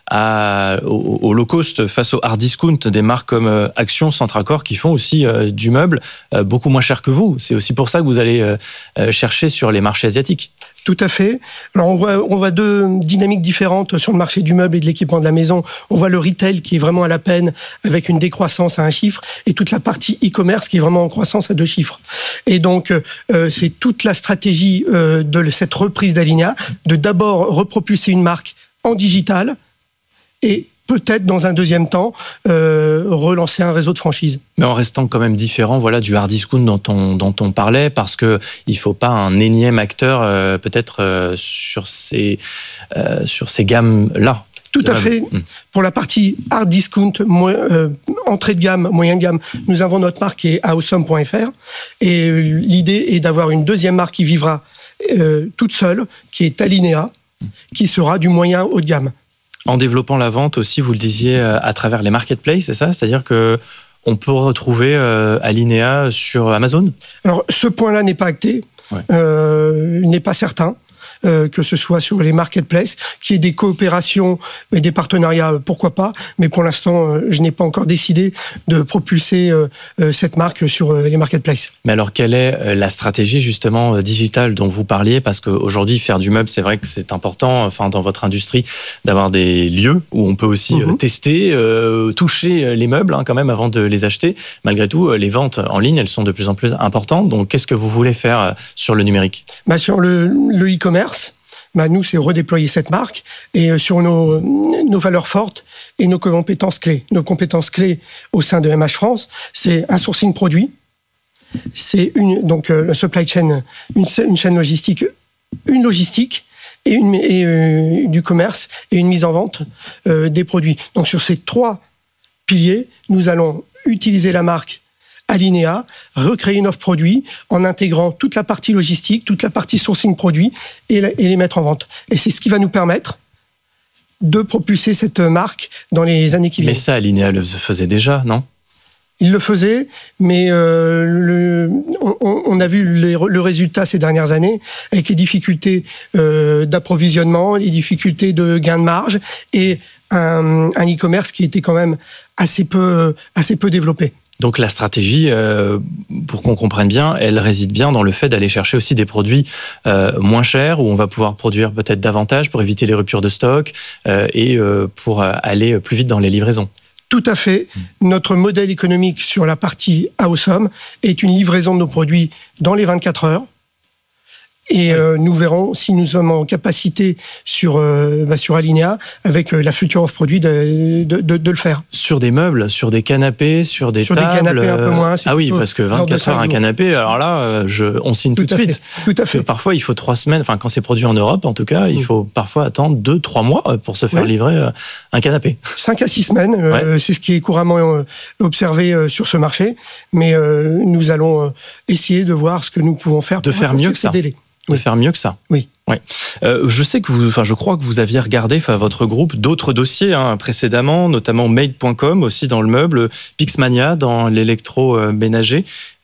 au low cost, face au hard discount, des marques comme Action, Centracor qui font aussi du meuble beaucoup moins cher que vous. C'est aussi pour ça que vous allez chercher sur les marchés asiatiques. Tout à fait. Alors on voit deux dynamiques différentes sur le marché du meuble et de l'équipement de la maison. On voit le retail qui est vraiment à la peine avec une décroissance à 1 chiffre et toute la partie e-commerce qui est vraiment en croissance à 2 chiffres. Et donc c'est toute la stratégie de cette reprise d'Alinea de d'abord repropulser une marque en digital et peut-être dans un deuxième temps relancer un réseau de franchise. Mais en restant quand même différent, voilà, du hard discount dont on parlait, parce que il faut pas un énième acteur peut-être sur ces gammes là. Tout à fait. Pour la partie hard discount, entrée de gamme, moyen de gamme, nous avons notre marque qui est aosom.fr et l'idée est d'avoir une deuxième marque qui vivra toute seule, qui est Alinea, qui sera du moyen haut de gamme. En développant la vente aussi, vous le disiez, à travers les marketplaces, c'est ça ? C'est-à-dire qu'on peut retrouver Alinea sur Amazon ? Alors, ce point-là n'est pas acté, n'est pas certain. Que ce soit sur les marketplaces, qu'il y ait des coopérations et des partenariats, pourquoi pas. Mais pour l'instant, je n'ai pas encore décidé de propulser cette marque sur les marketplaces. Mais alors, quelle est la stratégie justement digitale dont vous parliez ? Parce qu'aujourd'hui, faire du meuble, c'est vrai que c'est important, enfin, dans votre industrie, d'avoir des lieux où on peut aussi tester, toucher les meubles quand même avant de les acheter. Malgré tout, les ventes en ligne, elles sont de plus en plus importantes. Donc, qu'est-ce que vous voulez faire sur le numérique ? Sur le e-commerce, nous, c'est redéployer cette marque et sur nos valeurs fortes et nos compétences clés. Nos compétences clés au sein de MH France, c'est un sourcing produit, c'est la supply chain, une chaîne logistique, et du commerce et une mise en vente des produits. Donc sur ces 3 piliers, nous allons utiliser la marque Alinea, recréer une offre produit en intégrant toute la partie logistique, toute la partie sourcing produit et les mettre en vente. Et c'est ce qui va nous permettre de propulser cette marque dans les années qui viennent. Mais ça, Alinea le faisait déjà, non ? Il le faisait, mais on a vu le résultat ces dernières années avec les difficultés d'approvisionnement, les difficultés de gain de marge et un e-commerce qui était quand même assez peu développé. Donc la stratégie, pour qu'on comprenne bien, elle réside bien dans le fait d'aller chercher aussi des produits moins chers, où on va pouvoir produire peut-être davantage pour éviter les ruptures de stock et pour aller plus vite dans les livraisons. Tout à fait. Notre modèle économique sur la partie Aosom est une livraison de nos produits dans les 24 heures Et nous verrons si nous sommes en capacité sur Alinéa, avec la future offre produit, de le faire. Sur des meubles, sur des canapés, sur des tables. Sur des canapés un peu moins. Ah oui, parce que 24 heures un canapé, alors là, on signe tout de suite. Tout à fait. Parfois, il faut 3 semaines, enfin quand c'est produit en Europe, en tout cas, il faut parfois attendre 2-3 mois pour se faire livrer un canapé. 5 à 6 semaines, c'est ce qui est couramment observé sur ce marché. Mais nous allons essayer de voir ce que nous pouvons faire pour faire mieux que ça. De faire mieux que ça. Oui. Ouais. Je sais que je crois que vous aviez regardé, votre groupe, d'autres dossiers précédemment, notamment Made.com aussi dans le meuble, Pixmania dans l'électroménager.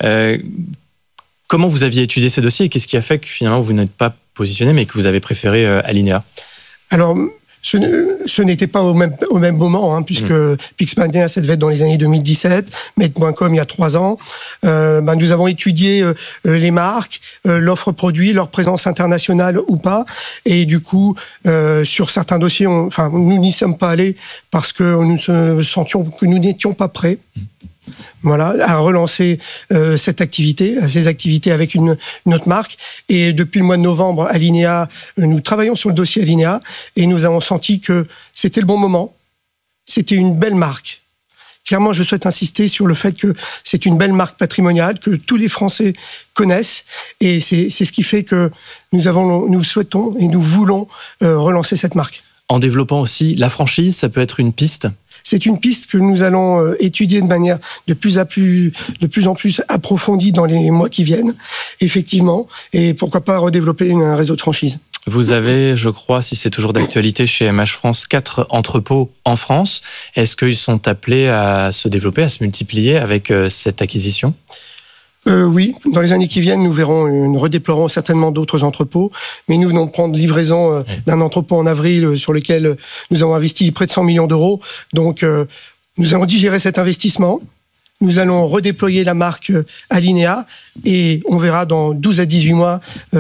Comment vous aviez étudié ces dossiers et qu'est-ce qui a fait que finalement vous n'êtes pas positionné mais que vous avez préféré Alinéa? Alors, ce n'était pas au même moment, puisque Pixmania, ça devait être dans les années 2017, Made.com il y a 3 ans. Nous avons étudié les marques, l'offre produit, leur présence internationale ou pas. Et du coup, sur certains dossiers, nous n'y sommes pas allés parce que nous sentions que nous n'étions pas prêts. Voilà, à relancer ces activités avec une autre marque. Et depuis le mois de novembre, Alinéa, nous travaillons sur le dossier Alinéa et nous avons senti que c'était le bon moment. C'était une belle marque. Clairement, je souhaite insister sur le fait que c'est une belle marque patrimoniale que tous les Français connaissent et c'est ce qui fait que nous souhaitons et nous voulons relancer cette marque. En développant aussi la franchise, ça peut être une piste? C'est une piste que nous allons étudier de manière de plus en plus approfondie dans les mois qui viennent, effectivement, et pourquoi pas redévelopper un réseau de franchise. Vous avez, je crois, si c'est toujours d'actualité chez MH France, 4 entrepôts en France. Est-ce qu'ils sont appelés à se développer, à se multiplier avec cette acquisition ? Oui, dans les années qui viennent, nous redéploierons certainement d'autres entrepôts, mais nous venons de prendre livraison d'un entrepôt en avril sur lequel nous avons investi près de 100 millions d'euros. Donc, nous allons digérer cet investissement. Nous allons redéployer la marque Alinéa et on verra dans 12 à 18 mois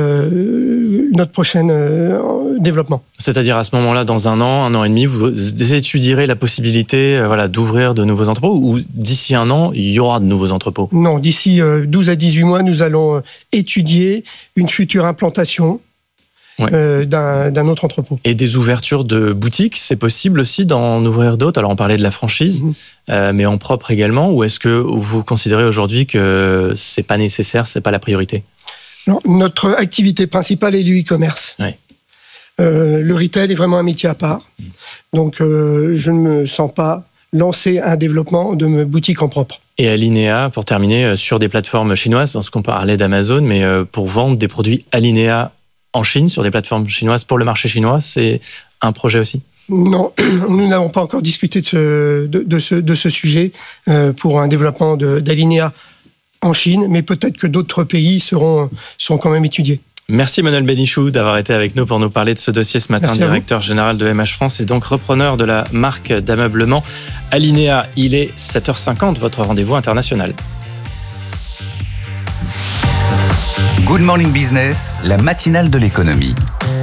notre prochain développement. C'est-à-dire à ce moment-là, dans 1 an et demi, vous étudierez la possibilité d'ouvrir de nouveaux entrepôts ou d'ici 1 an, il y aura de nouveaux entrepôts? Non, d'ici 12 à 18 mois, nous allons étudier une future implantation d'un autre entrepôt. Et des ouvertures de boutiques, c'est possible aussi d'en ouvrir d'autres? Alors on parlait de la franchise, mais en propre également, ou est-ce que vous considérez aujourd'hui que c'est pas nécessaire, c'est pas la priorité? Non, notre activité principale est le e-commerce. Oui. Le retail est vraiment un métier à part, donc je ne me sens pas lancer un développement de boutique en propre. Et Alinéa, pour terminer, sur des plateformes chinoises, parce qu'on parlait d'Amazon, mais pour vendre des produits Alinéa en Chine, sur des plateformes chinoises pour le marché chinois, c'est un projet aussi? Non, nous n'avons pas encore discuté de ce sujet pour un développement d'Alinéa en Chine, mais peut-être que d'autres pays seront quand même étudiés. Merci Emmanuel Bénichou d'avoir été avec nous pour nous parler de ce dossier ce matin, directeur général de MH France et donc repreneur de la marque d'ameublement Alinéa. Il est 7h50, votre rendez-vous international. Good Morning Business, la matinale de l'économie.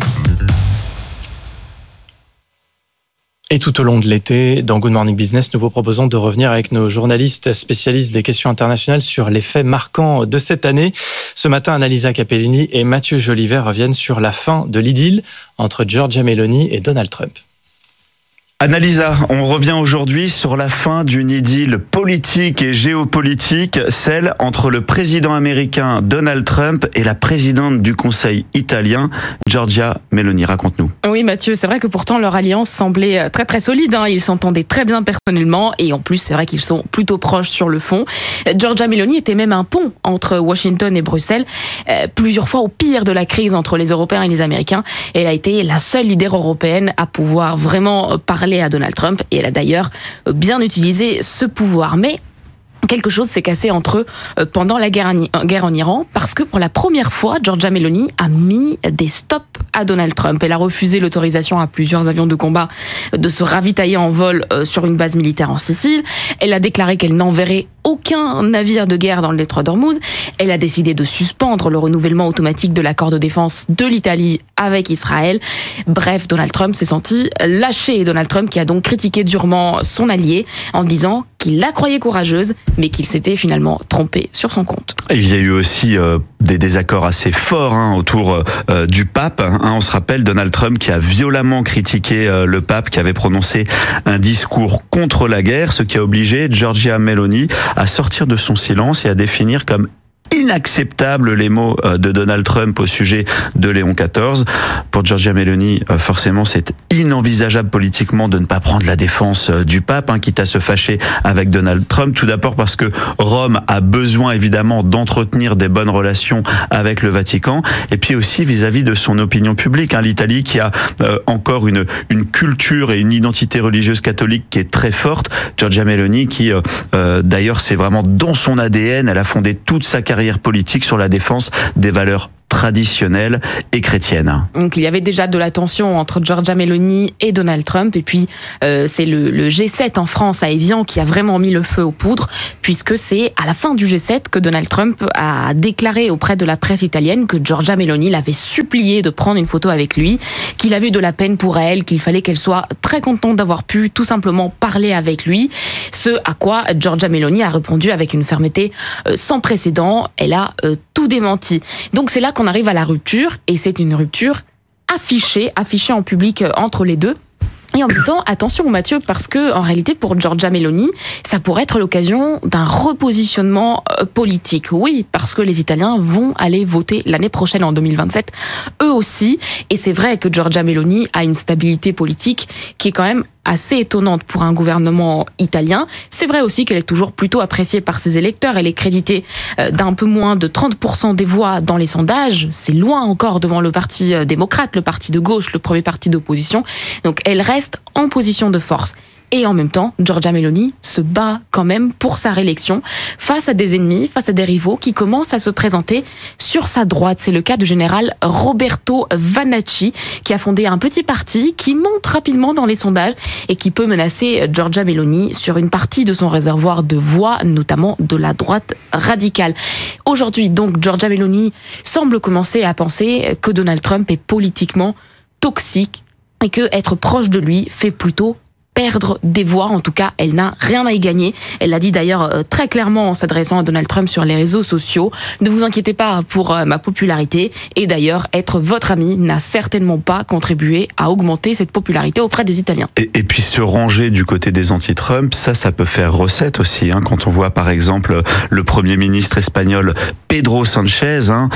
Et tout au long de l'été, dans Good Morning Business, nous vous proposons de revenir avec nos journalistes spécialistes des questions internationales sur les faits marquants de cette année. Ce matin, Annalisa Capellini et Mathieu Jolivet reviennent sur la fin de l'idylle entre Giorgia Meloni et Donald Trump. Annalisa, on revient aujourd'hui sur la fin d'une idylle politique et géopolitique, celle entre le président américain Donald Trump et la présidente du Conseil italien, Giorgia Meloni. Raconte-nous. Oui Mathieu, c'est vrai que pourtant leur alliance semblait très très solide, Ils s'entendaient très bien personnellement et en plus c'est vrai qu'ils sont plutôt proches sur le fond. Giorgia Meloni était même un pont entre Washington et Bruxelles, plusieurs fois au pire de la crise entre les Européens et les Américains. Elle a été la seule leader européenne à pouvoir vraiment parler à Donald Trump et elle a d'ailleurs bien utilisé ce pouvoir. Mais quelque chose s'est cassé entre eux pendant la guerre en Iran parce que pour la première fois, Giorgia Meloni a mis des stops à Donald Trump. Elle a refusé l'autorisation à plusieurs avions de combat de se ravitailler en vol sur une base militaire en Sicile. Elle a déclaré qu'elle n'enverrait aucun navire de guerre dans le détroit d'Ormuz. Elle a décidé de suspendre le renouvellement automatique de l'accord de défense de l'Italie avec Israël. Bref, Donald Trump s'est senti lâché. Donald Trump qui a donc critiqué durement son allié en disant qu'il la croyait courageuse, mais qu'il s'était finalement trompé sur son compte. Il y a eu aussi des désaccords assez forts autour du pape. On se rappelle Donald Trump qui a violemment critiqué le pape qui avait prononcé un discours contre la guerre, ce qui a obligé Giorgia Meloni à sortir de son silence et à définir comme inacceptable les mots de Donald Trump au sujet de Léon XIV. Pour Giorgia Meloni, forcément, c'est inenvisageable politiquement de ne pas prendre la défense du pape, quitte à se fâcher avec Donald Trump. Tout d'abord parce que Rome a besoin évidemment d'entretenir des bonnes relations avec le Vatican, et puis aussi vis-à-vis de son opinion publique. L'Italie qui a encore une culture et une identité religieuse catholique qui est très forte. Giorgia Meloni qui, d'ailleurs, c'est vraiment dans son ADN. Elle a fondé toute sa carrière politique sur la défense des valeurs traditionnelle et chrétienne. Donc il y avait déjà de la tension entre Giorgia Meloni et Donald Trump, et puis c'est le G7 en France à Évian qui a vraiment mis le feu aux poudres, puisque c'est à la fin du G7 que Donald Trump a déclaré auprès de la presse italienne que Giorgia Meloni l'avait supplié de prendre une photo avec lui, qu'il avait de la peine pour elle, qu'il fallait qu'elle soit très contente d'avoir pu tout simplement parler avec lui, ce à quoi Giorgia Meloni a répondu avec une fermeté sans précédent. Elle a tout démenti. Donc c'est là qu'on arrive à la rupture, et c'est une rupture affichée en public entre les deux. Et en même temps, attention Mathieu, parce que en réalité pour Giorgia Meloni, ça pourrait être l'occasion d'un repositionnement politique. Oui, parce que les Italiens vont aller voter l'année prochaine en 2027, eux aussi. Et c'est vrai que Giorgia Meloni a une stabilité politique qui est quand même assez étonnante pour un gouvernement italien. C'est vrai aussi qu'elle est toujours plutôt appréciée par ses électeurs. Elle est créditée d'un peu moins de 30% des voix dans les sondages. C'est loin encore devant le parti démocrate, le parti de gauche, le premier parti d'opposition. Donc elle reste en position de force. Et en même temps, Giorgia Meloni se bat quand même pour sa réélection face à des ennemis, face à des rivaux qui commencent à se présenter sur sa droite. C'est le cas du général Roberto Vanacci, qui a fondé un petit parti qui monte rapidement dans les sondages et qui peut menacer Giorgia Meloni sur une partie de son réservoir de voix, notamment de la droite radicale. Aujourd'hui, donc, Giorgia Meloni semble commencer à penser que Donald Trump est politiquement toxique et que être proche de lui fait plutôt perdre des voix. En tout cas, elle n'a rien à y gagner. Elle l'a dit d'ailleurs très clairement en s'adressant à Donald Trump sur les réseaux sociaux. Ne vous inquiétez pas pour ma popularité. Et d'ailleurs, être votre ami n'a certainement pas contribué à augmenter cette popularité auprès des Italiens. Et puis se ranger du côté des anti-Trump, ça peut faire recette aussi. Quand on voit par exemple le Premier ministre espagnol Pedro Sanchez,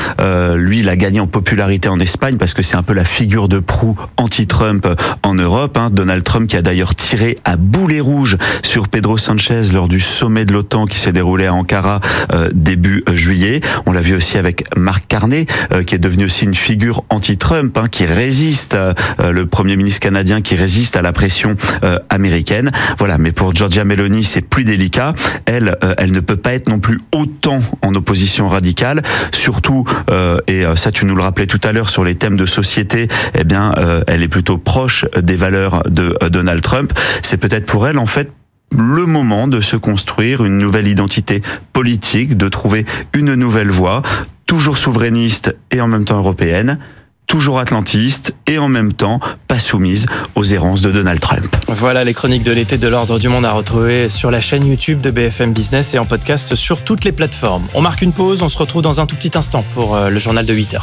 lui il a gagné en popularité en Espagne parce que c'est un peu la figure de proue anti-Trump en Europe. Donald Trump qui a d'ailleurs tiré à boulet rouge sur Pedro Sanchez lors du sommet de l'OTAN qui s'est déroulé à Ankara début juillet. On l'a vu aussi avec Mark Carney qui est devenu aussi une figure anti-Trump qui résiste, le Premier ministre canadien qui résiste à la pression américaine. Voilà, mais pour Giorgia Meloni c'est plus délicat. Elle ne peut pas être non plus autant en opposition radicale, surtout et ça tu nous le rappelais tout à l'heure sur les thèmes de société, elle est plutôt proche des valeurs de Donald Trump. C'est peut-être pour elle en fait le moment de se construire une nouvelle identité politique, de trouver une nouvelle voie, toujours souverainiste et en même temps européenne, toujours atlantiste et en même temps pas soumise aux errances de Donald Trump. Voilà les chroniques de l'été de l'Ordre du Monde à retrouver sur la chaîne YouTube de BFM Business et en podcast sur toutes les plateformes. On marque une pause, on se retrouve dans un tout petit instant pour le journal de 8h.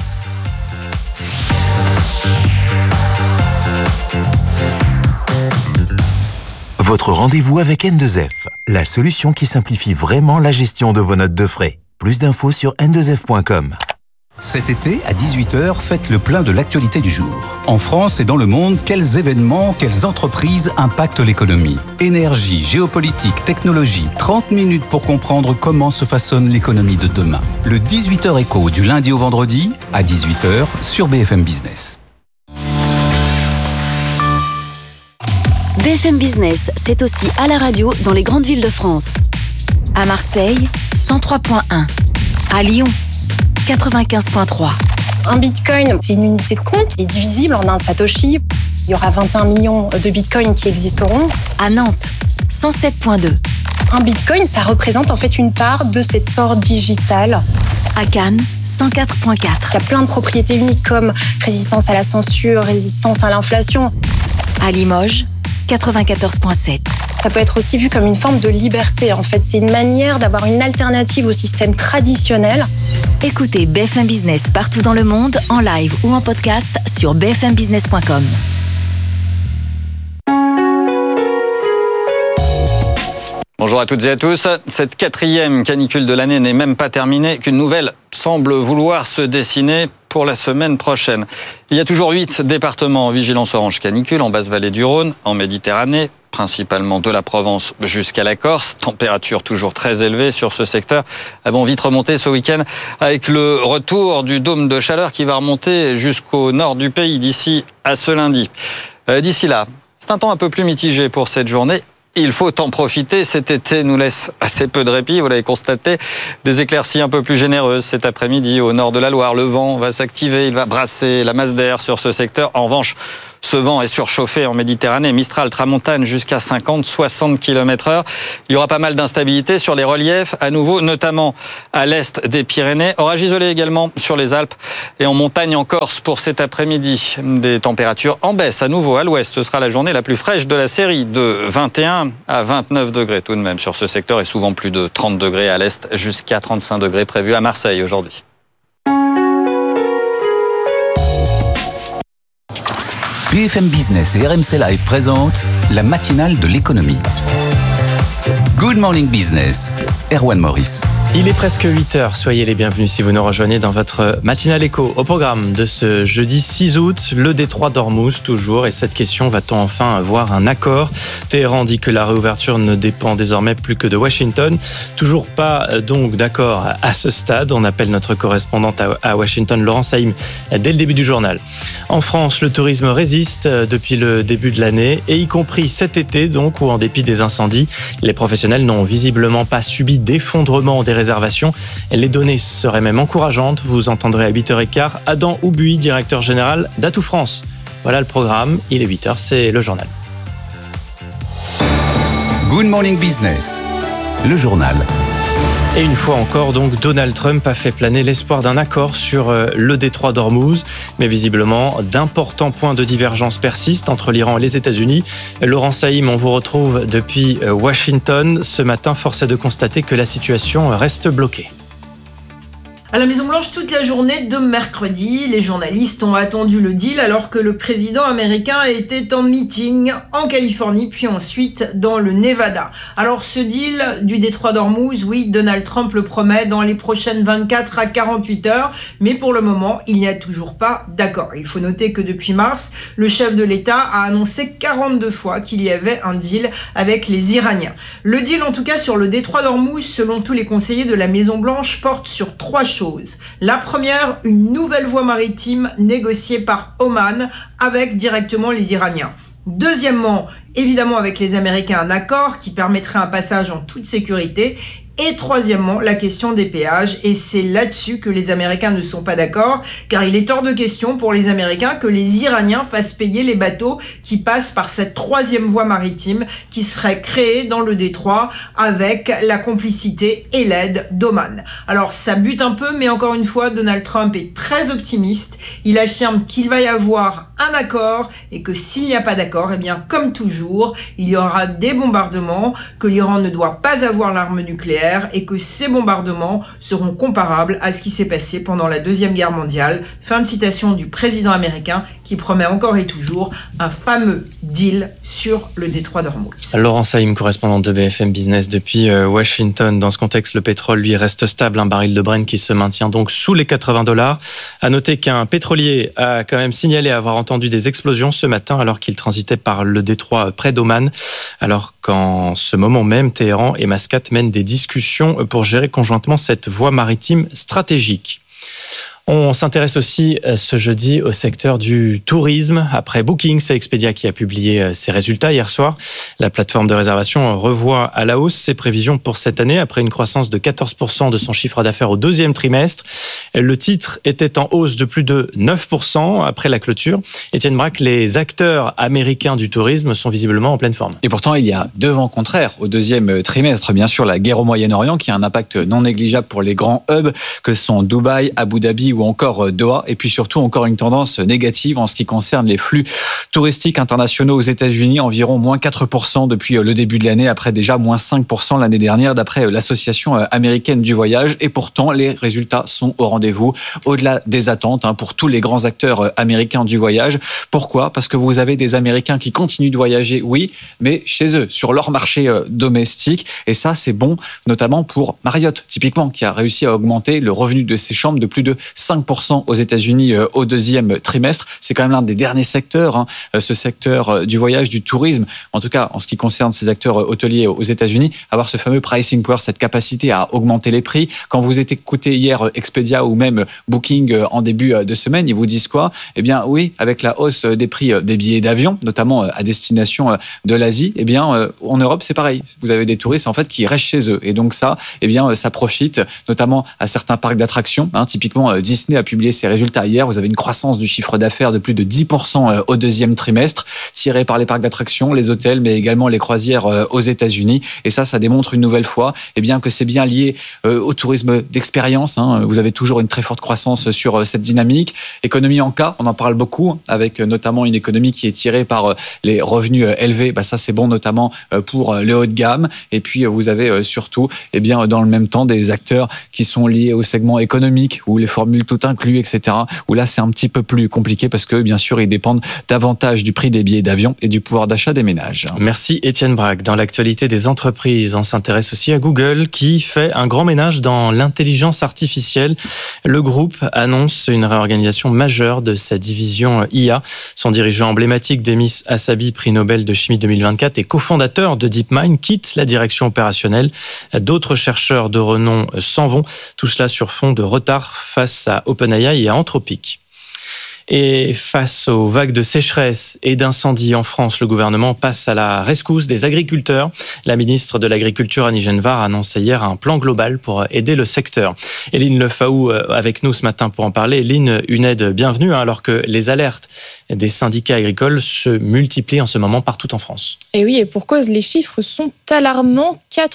Votre rendez-vous avec N2F, la solution qui simplifie vraiment la gestion de vos notes de frais. Plus d'infos sur n2f.com. Cet été, à 18h, faites le plein de l'actualité du jour. En France et dans le monde, quels événements, quelles entreprises impactent l'économie ? Énergie, géopolitique, technologie, 30 minutes pour comprendre comment se façonne l'économie de demain. Le 18h écho du lundi au vendredi, à 18h, sur BFM Business. BFM Business, c'est aussi à la radio dans les grandes villes de France. À Marseille, 103.1. À Lyon, 95.3. Un bitcoin, c'est une unité de compte qui est divisible en un satoshi. Il y aura 21 millions de bitcoins qui existeront. À Nantes, 107.2. Un bitcoin, ça représente en fait une part de cet or digital. À Cannes, 104.4. Il y a plein de propriétés uniques comme résistance à la censure, résistance à l'inflation. À Limoges, 94.7. Ça peut être aussi vu comme une forme de liberté. En fait, c'est une manière d'avoir une alternative au système traditionnel. Écoutez BFM Business partout dans le monde, en live ou en podcast sur bfmbusiness.com. Bonjour à toutes et à tous. Cette 4e canicule de l'année n'est même pas terminée qu'une nouvelle semble vouloir se dessiner pour la semaine prochaine. Il y a toujours 8 départements en vigilance orange canicule en basse-vallée du Rhône, en Méditerranée, principalement de la Provence jusqu'à la Corse. Température toujours très élevée sur ce secteur. Elles vont vite remonter ce week-end avec le retour du dôme de chaleur qui va remonter jusqu'au nord du pays d'ici à ce lundi. D'ici là, c'est un temps un peu plus mitigé pour cette journée. Il faut en profiter, cet été nous laisse assez peu de répit, vous l'avez constaté. Des éclaircies un peu plus généreuses cet après-midi au nord de la Loire. Le vent va s'activer, il va brasser la masse d'air sur ce secteur. En revanche, ce vent est surchauffé en Méditerranée, Mistral, Tramontane jusqu'à 50-60 km/h. Il y aura pas mal d'instabilité sur les reliefs, à nouveau, notamment à l'est des Pyrénées. Orage isolé également sur les Alpes et en montagne en Corse pour cet après-midi. Des températures en baisse à nouveau à l'ouest. Ce sera la journée la plus fraîche de la série, de 21 à 29 degrés tout de même sur ce secteur et souvent plus de 30 degrés à l'est, jusqu'à 35 degrés prévus à Marseille aujourd'hui. BFM Business et RMC Live présentent la matinale de l'économie. Good Morning Business, Erwan Maurice. Il est presque 8h, soyez les bienvenus si vous nous rejoignez dans votre matinale éco. Au programme de ce jeudi 6 août, le détroit d'Ormuz toujours, et cette question, va-t-on enfin avoir un accord ? Téhéran dit que la réouverture ne dépend désormais plus que de Washington. Toujours pas donc d'accord à ce stade, on appelle notre correspondante à Washington, Laurence Saïm, dès le début du journal. En France, le tourisme résiste depuis le début de l'année, et y compris cet été donc, où en dépit des incendies, les professionnels n'ont visiblement pas subi d'effondrement des réservations. Les données seraient même encourageantes. Vous entendrez à 8h15 Adam Oubuy, directeur général d'Atout France. Voilà le programme. Il est 8h, c'est le journal. Good Morning Business, le journal. Et une fois encore, donc, Donald Trump a fait planer l'espoir d'un accord sur le détroit d'Ormuz. Mais visiblement, d'importants points de divergence persistent entre l'Iran et les États-Unis. Laurent Saïm, on vous retrouve depuis Washington. Ce matin, force est de constater que la situation reste bloquée. À la Maison-Blanche, toute la journée de mercredi, les journalistes ont attendu le deal alors que le président américain était en meeting en Californie, puis ensuite dans le Nevada. Alors ce deal du détroit d'Ormuz, oui, Donald Trump le promet dans les prochaines 24 à 48 heures, mais pour le moment, il n'y a toujours pas d'accord. Il faut noter que depuis mars, le chef de l'État a annoncé 42 fois qu'il y avait un deal avec les Iraniens. Le deal, en tout cas, sur le détroit d'Ormuz, selon tous les conseillers de la Maison-Blanche, porte sur 3 choses. La première, une nouvelle voie maritime négociée par Oman avec directement les Iraniens. Deuxièmement, évidemment avec les Américains, un accord qui permettrait un passage en toute sécurité. Et troisièmement, la question des péages. Et c'est là-dessus que les Américains ne sont pas d'accord, car il est hors de question pour les Américains que les Iraniens fassent payer les bateaux qui passent par cette troisième voie maritime qui serait créée dans le détroit avec la complicité et l'aide d'Oman. Alors ça bute un peu, mais encore une fois, Donald Trump est très optimiste. Il affirme qu'il va y avoir un accord et que s'il n'y a pas d'accord, eh bien, comme toujours, il y aura des bombardements, que l'Iran ne doit pas avoir l'arme nucléaire et que ces bombardements seront comparables à ce qui s'est passé pendant la Deuxième Guerre mondiale. Fin de citation du président américain qui promet encore et toujours un fameux deal sur le détroit d'Ormuz. Laurent Saïm, correspondante de BFM Business depuis Washington. Dans ce contexte, le pétrole, lui, reste stable. Un baril de Brent qui se maintient donc sous les $80. À noter qu'un pétrolier a quand même signalé avoir entendu des explosions ce matin alors qu'il transitait par le détroit près d'Oman. Alors qu'en ce moment même, Téhéran et Mascate mènent des discussions pour gérer conjointement cette voie maritime stratégique. On s'intéresse aussi ce jeudi au secteur du tourisme. Après Booking, c'est Expedia qui a publié ses résultats hier soir. La plateforme de réservation revoit à la hausse ses prévisions pour cette année après une croissance de 14% de son chiffre d'affaires au deuxième trimestre. Le titre était en hausse de plus de 9% après la clôture. Étienne Braque, les acteurs américains du tourisme sont visiblement en pleine forme. Et pourtant, il y a deux vents contraires au deuxième trimestre. Bien sûr, la guerre au Moyen-Orient qui a un impact non négligeable pour les grands hubs que sont Dubaï, Abu Dhabi ou encore Doha. Et puis surtout, encore une tendance négative en ce qui concerne les flux touristiques internationaux aux États-Unis, environ moins 4% depuis le début de l'année, après déjà moins 5% l'année dernière, d'après l'Association américaine du voyage. Et pourtant, les résultats sont au rendez-vous, au-delà des attentes pour tous les grands acteurs américains du voyage. Pourquoi ? Parce que vous avez des Américains qui continuent de voyager, oui, mais chez eux, sur leur marché domestique. Et ça, c'est bon, notamment pour Marriott, typiquement, qui a réussi à augmenter le revenu de ses chambres de plus de 5% aux États-Unis au deuxième trimestre. C'est quand même l'un des derniers secteurs, ce secteur du voyage, du tourisme, en tout cas en ce qui concerne ces acteurs hôteliers aux États-Unis, avoir ce fameux pricing power, cette capacité à augmenter les prix. Quand vous écoutez hier Expedia ou même Booking en début de semaine, ils vous disent quoi ? Eh bien oui, avec la hausse des prix des billets d'avion, notamment à destination de l'Asie, eh bien en Europe c'est pareil. Vous avez des touristes en fait qui restent chez eux et donc ça, eh bien ça profite notamment à certains parcs d'attractions. Typiquement Disney a publié ses résultats hier. Vous avez une croissance du chiffre d'affaires de plus de 10% au deuxième trimestre, tiré par les parcs d'attractions, les hôtels, mais également les croisières aux États-Unis. Et ça démontre une nouvelle fois, eh bien que c'est bien lié au tourisme d'expérience. Vous avez toujours une très forte croissance sur cette dynamique. Économie en cas, on en parle beaucoup, avec notamment une économie qui est tirée par les revenus élevés. Ça c'est bon notamment pour le haut de gamme. Et puis vous avez surtout, eh bien dans le même temps, des acteurs qui sont liés au segment économique ou les formules tout inclus, etc. Où là c'est un petit peu plus compliqué parce que bien sûr ils dépendent davantage du prix des billets d'avion et du pouvoir d'achat des ménages. Merci Étienne Braque. Dans l'actualité des entreprises, on s'intéresse aussi à Google qui fait un grand ménage dans l'intelligence artificielle. Le groupe annonce une réorganisation majeure de sa division IA. Son dirigeant emblématique, Demis Hassabis, prix Nobel de chimie 2024 et cofondateur de DeepMind, quitte la direction opérationnelle. D'autres chercheurs de renom s'en vont. Tout cela sur fond de retard face à OpenAI et à Anthropic. Et face aux vagues de sécheresse et d'incendies en France, le gouvernement passe à la rescousse des agriculteurs. La ministre de l'Agriculture, Annie Genevard, a annoncé hier un plan global pour aider le secteur. Eline Lefaou avec nous ce matin pour en parler. Eline, une aide bienvenue alors que les alertes des syndicats agricoles se multiplient en ce moment partout en France. Et oui, et pour cause, les chiffres sont alarmants.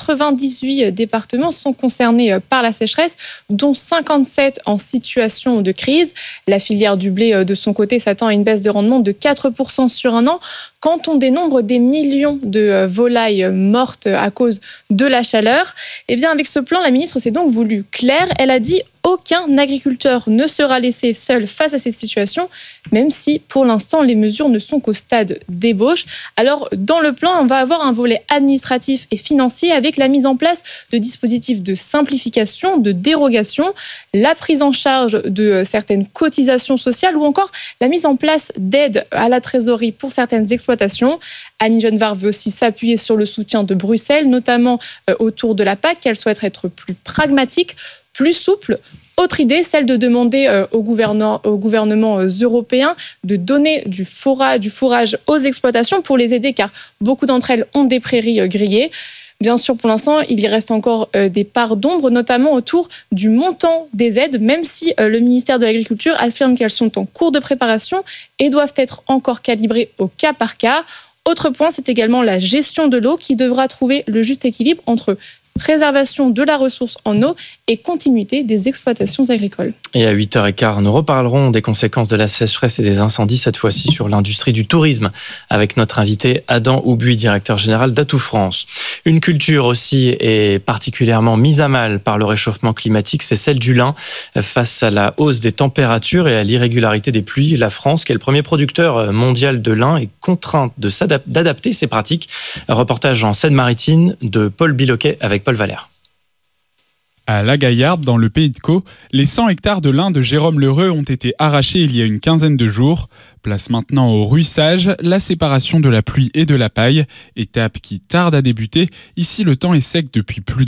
98 départements sont concernés par la sécheresse, dont 57 en situation de crise. La filière du blé, de son côté, s'attend à une baisse de rendement de 4% sur un an. Quand on dénombre des millions de volailles mortes à cause de la chaleur, eh bien avec ce plan, la ministre s'est donc voulue claire. Elle a dit aucun agriculteur ne sera laissé seul face à cette situation, même si pour l'instant les mesures ne sont qu'au stade d'ébauche. Alors dans le plan, on va avoir un volet administratif et financier avec la mise en place de dispositifs de simplification, de dérogation, la prise en charge de certaines cotisations sociales ou encore la mise en place d'aides à la trésorerie pour certaines exploitations. Annie Genevard veut aussi s'appuyer sur le soutien de Bruxelles, notamment autour de la PAC, qu'elle souhaite être plus pragmatique, plus souple. Autre idée, celle de demander aux gouvernements européens de donner du fourrage aux exploitations pour les aider, car beaucoup d'entre elles ont des prairies grillées. Bien sûr, pour l'instant, il y reste encore des parts d'ombre, notamment autour du montant des aides, même si le ministère de l'Agriculture affirme qu'elles sont en cours de préparation et doivent être encore calibrées au cas par cas. Autre point, c'est également la gestion de l'eau qui devra trouver le juste équilibre entre préservation de la ressource en eau et continuité des exploitations agricoles. Et à 8h15, nous reparlerons des conséquences de la sécheresse et des incendies, cette fois-ci sur l'industrie du tourisme, avec notre invité Adam Aubuy, directeur général d'Atout France. Une culture aussi est particulièrement mise à mal par le réchauffement climatique, c'est celle du lin. Face à la hausse des températures et à l'irrégularité des pluies, la France, qui est le premier producteur mondial de lin, est contrainte d'adapter ses pratiques. Un reportage en Seine-Maritime de Paul Biloquet avec Paul Valère. À La Gaillarde, dans le Pays de Caux, les 100 hectares de lin de Jérôme Lheureux ont été arrachés il y a une quinzaine de jours. Place maintenant au ruissage, la séparation de la pluie et de la paille, étape qui tarde à débuter. Ici, le temps est sec depuis plus d'un mois.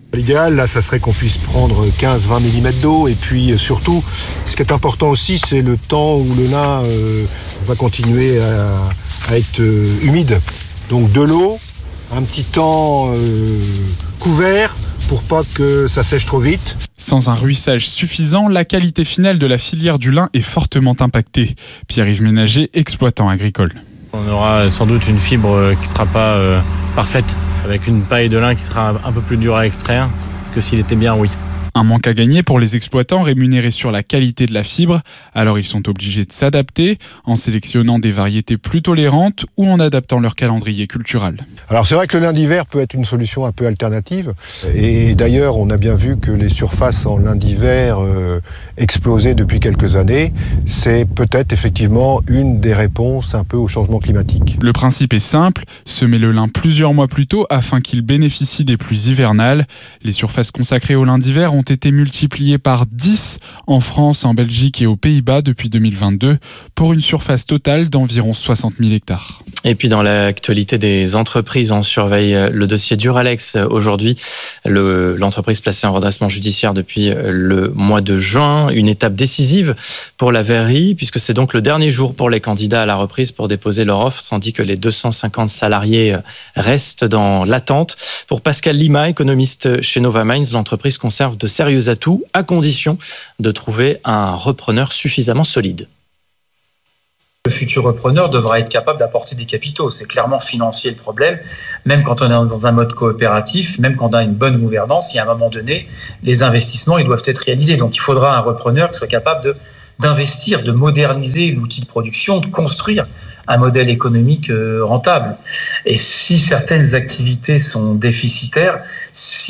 L'idéal, là, ça serait qu'on puisse prendre 15-20 mm d'eau. Et puis, surtout, ce qui est important aussi, c'est le temps où le lin va continuer à être humide. Donc, de l'eau, un petit temps couvert pour pas que ça sèche trop vite. Sans un ruissage suffisant, la qualité finale de la filière du lin est fortement impactée. Pierre-Yves Ménager, exploitant agricole. On aura sans doute une fibre qui ne sera pas parfaite, avec une paille de lin qui sera un peu plus dure à extraire que s'il était bien rouillé. Un manque à gagner pour les exploitants rémunérés sur la qualité de la fibre, alors ils sont obligés de s'adapter en sélectionnant des variétés plus tolérantes ou en adaptant leur calendrier cultural. Alors c'est vrai que le lin d'hiver peut être une solution un peu alternative, et d'ailleurs on a bien vu que les surfaces en lin d'hiver explosaient depuis quelques années. C'est peut-être effectivement une des réponses un peu au changement climatique. Le principe est simple, semer le lin plusieurs mois plus tôt afin qu'il bénéficie des pluies hivernales. Les surfaces consacrées au lin d'hiver ont été multipliées par 10 en France, en Belgique et aux Pays-Bas depuis 2022 pour une surface totale d'environ 60 000 hectares. Et puis dans l'actualité des entreprises, on surveille le dossier Duralex aujourd'hui. L'entreprise placée en redressement judiciaire depuis le mois de juin. Une étape décisive pour la verrerie puisque c'est donc le dernier jour pour les candidats à la reprise pour déposer leur offre, tandis que les 250 salariés restent dans l'attente. Pour Pascal Lima, économiste chez Nova Mines, l'entreprise conserve de sérieux atouts à condition de trouver un repreneur suffisamment solide. Le futur repreneur devra être capable d'apporter des capitaux. C'est clairement financier le problème. Même quand on est dans un mode coopératif, même quand on a une bonne gouvernance, il y a un moment donné, les investissements ils doivent être réalisés. Donc il faudra un repreneur qui soit capable d'investir, de moderniser l'outil de production, de construire un modèle économique rentable. Et si certaines activités sont déficitaires,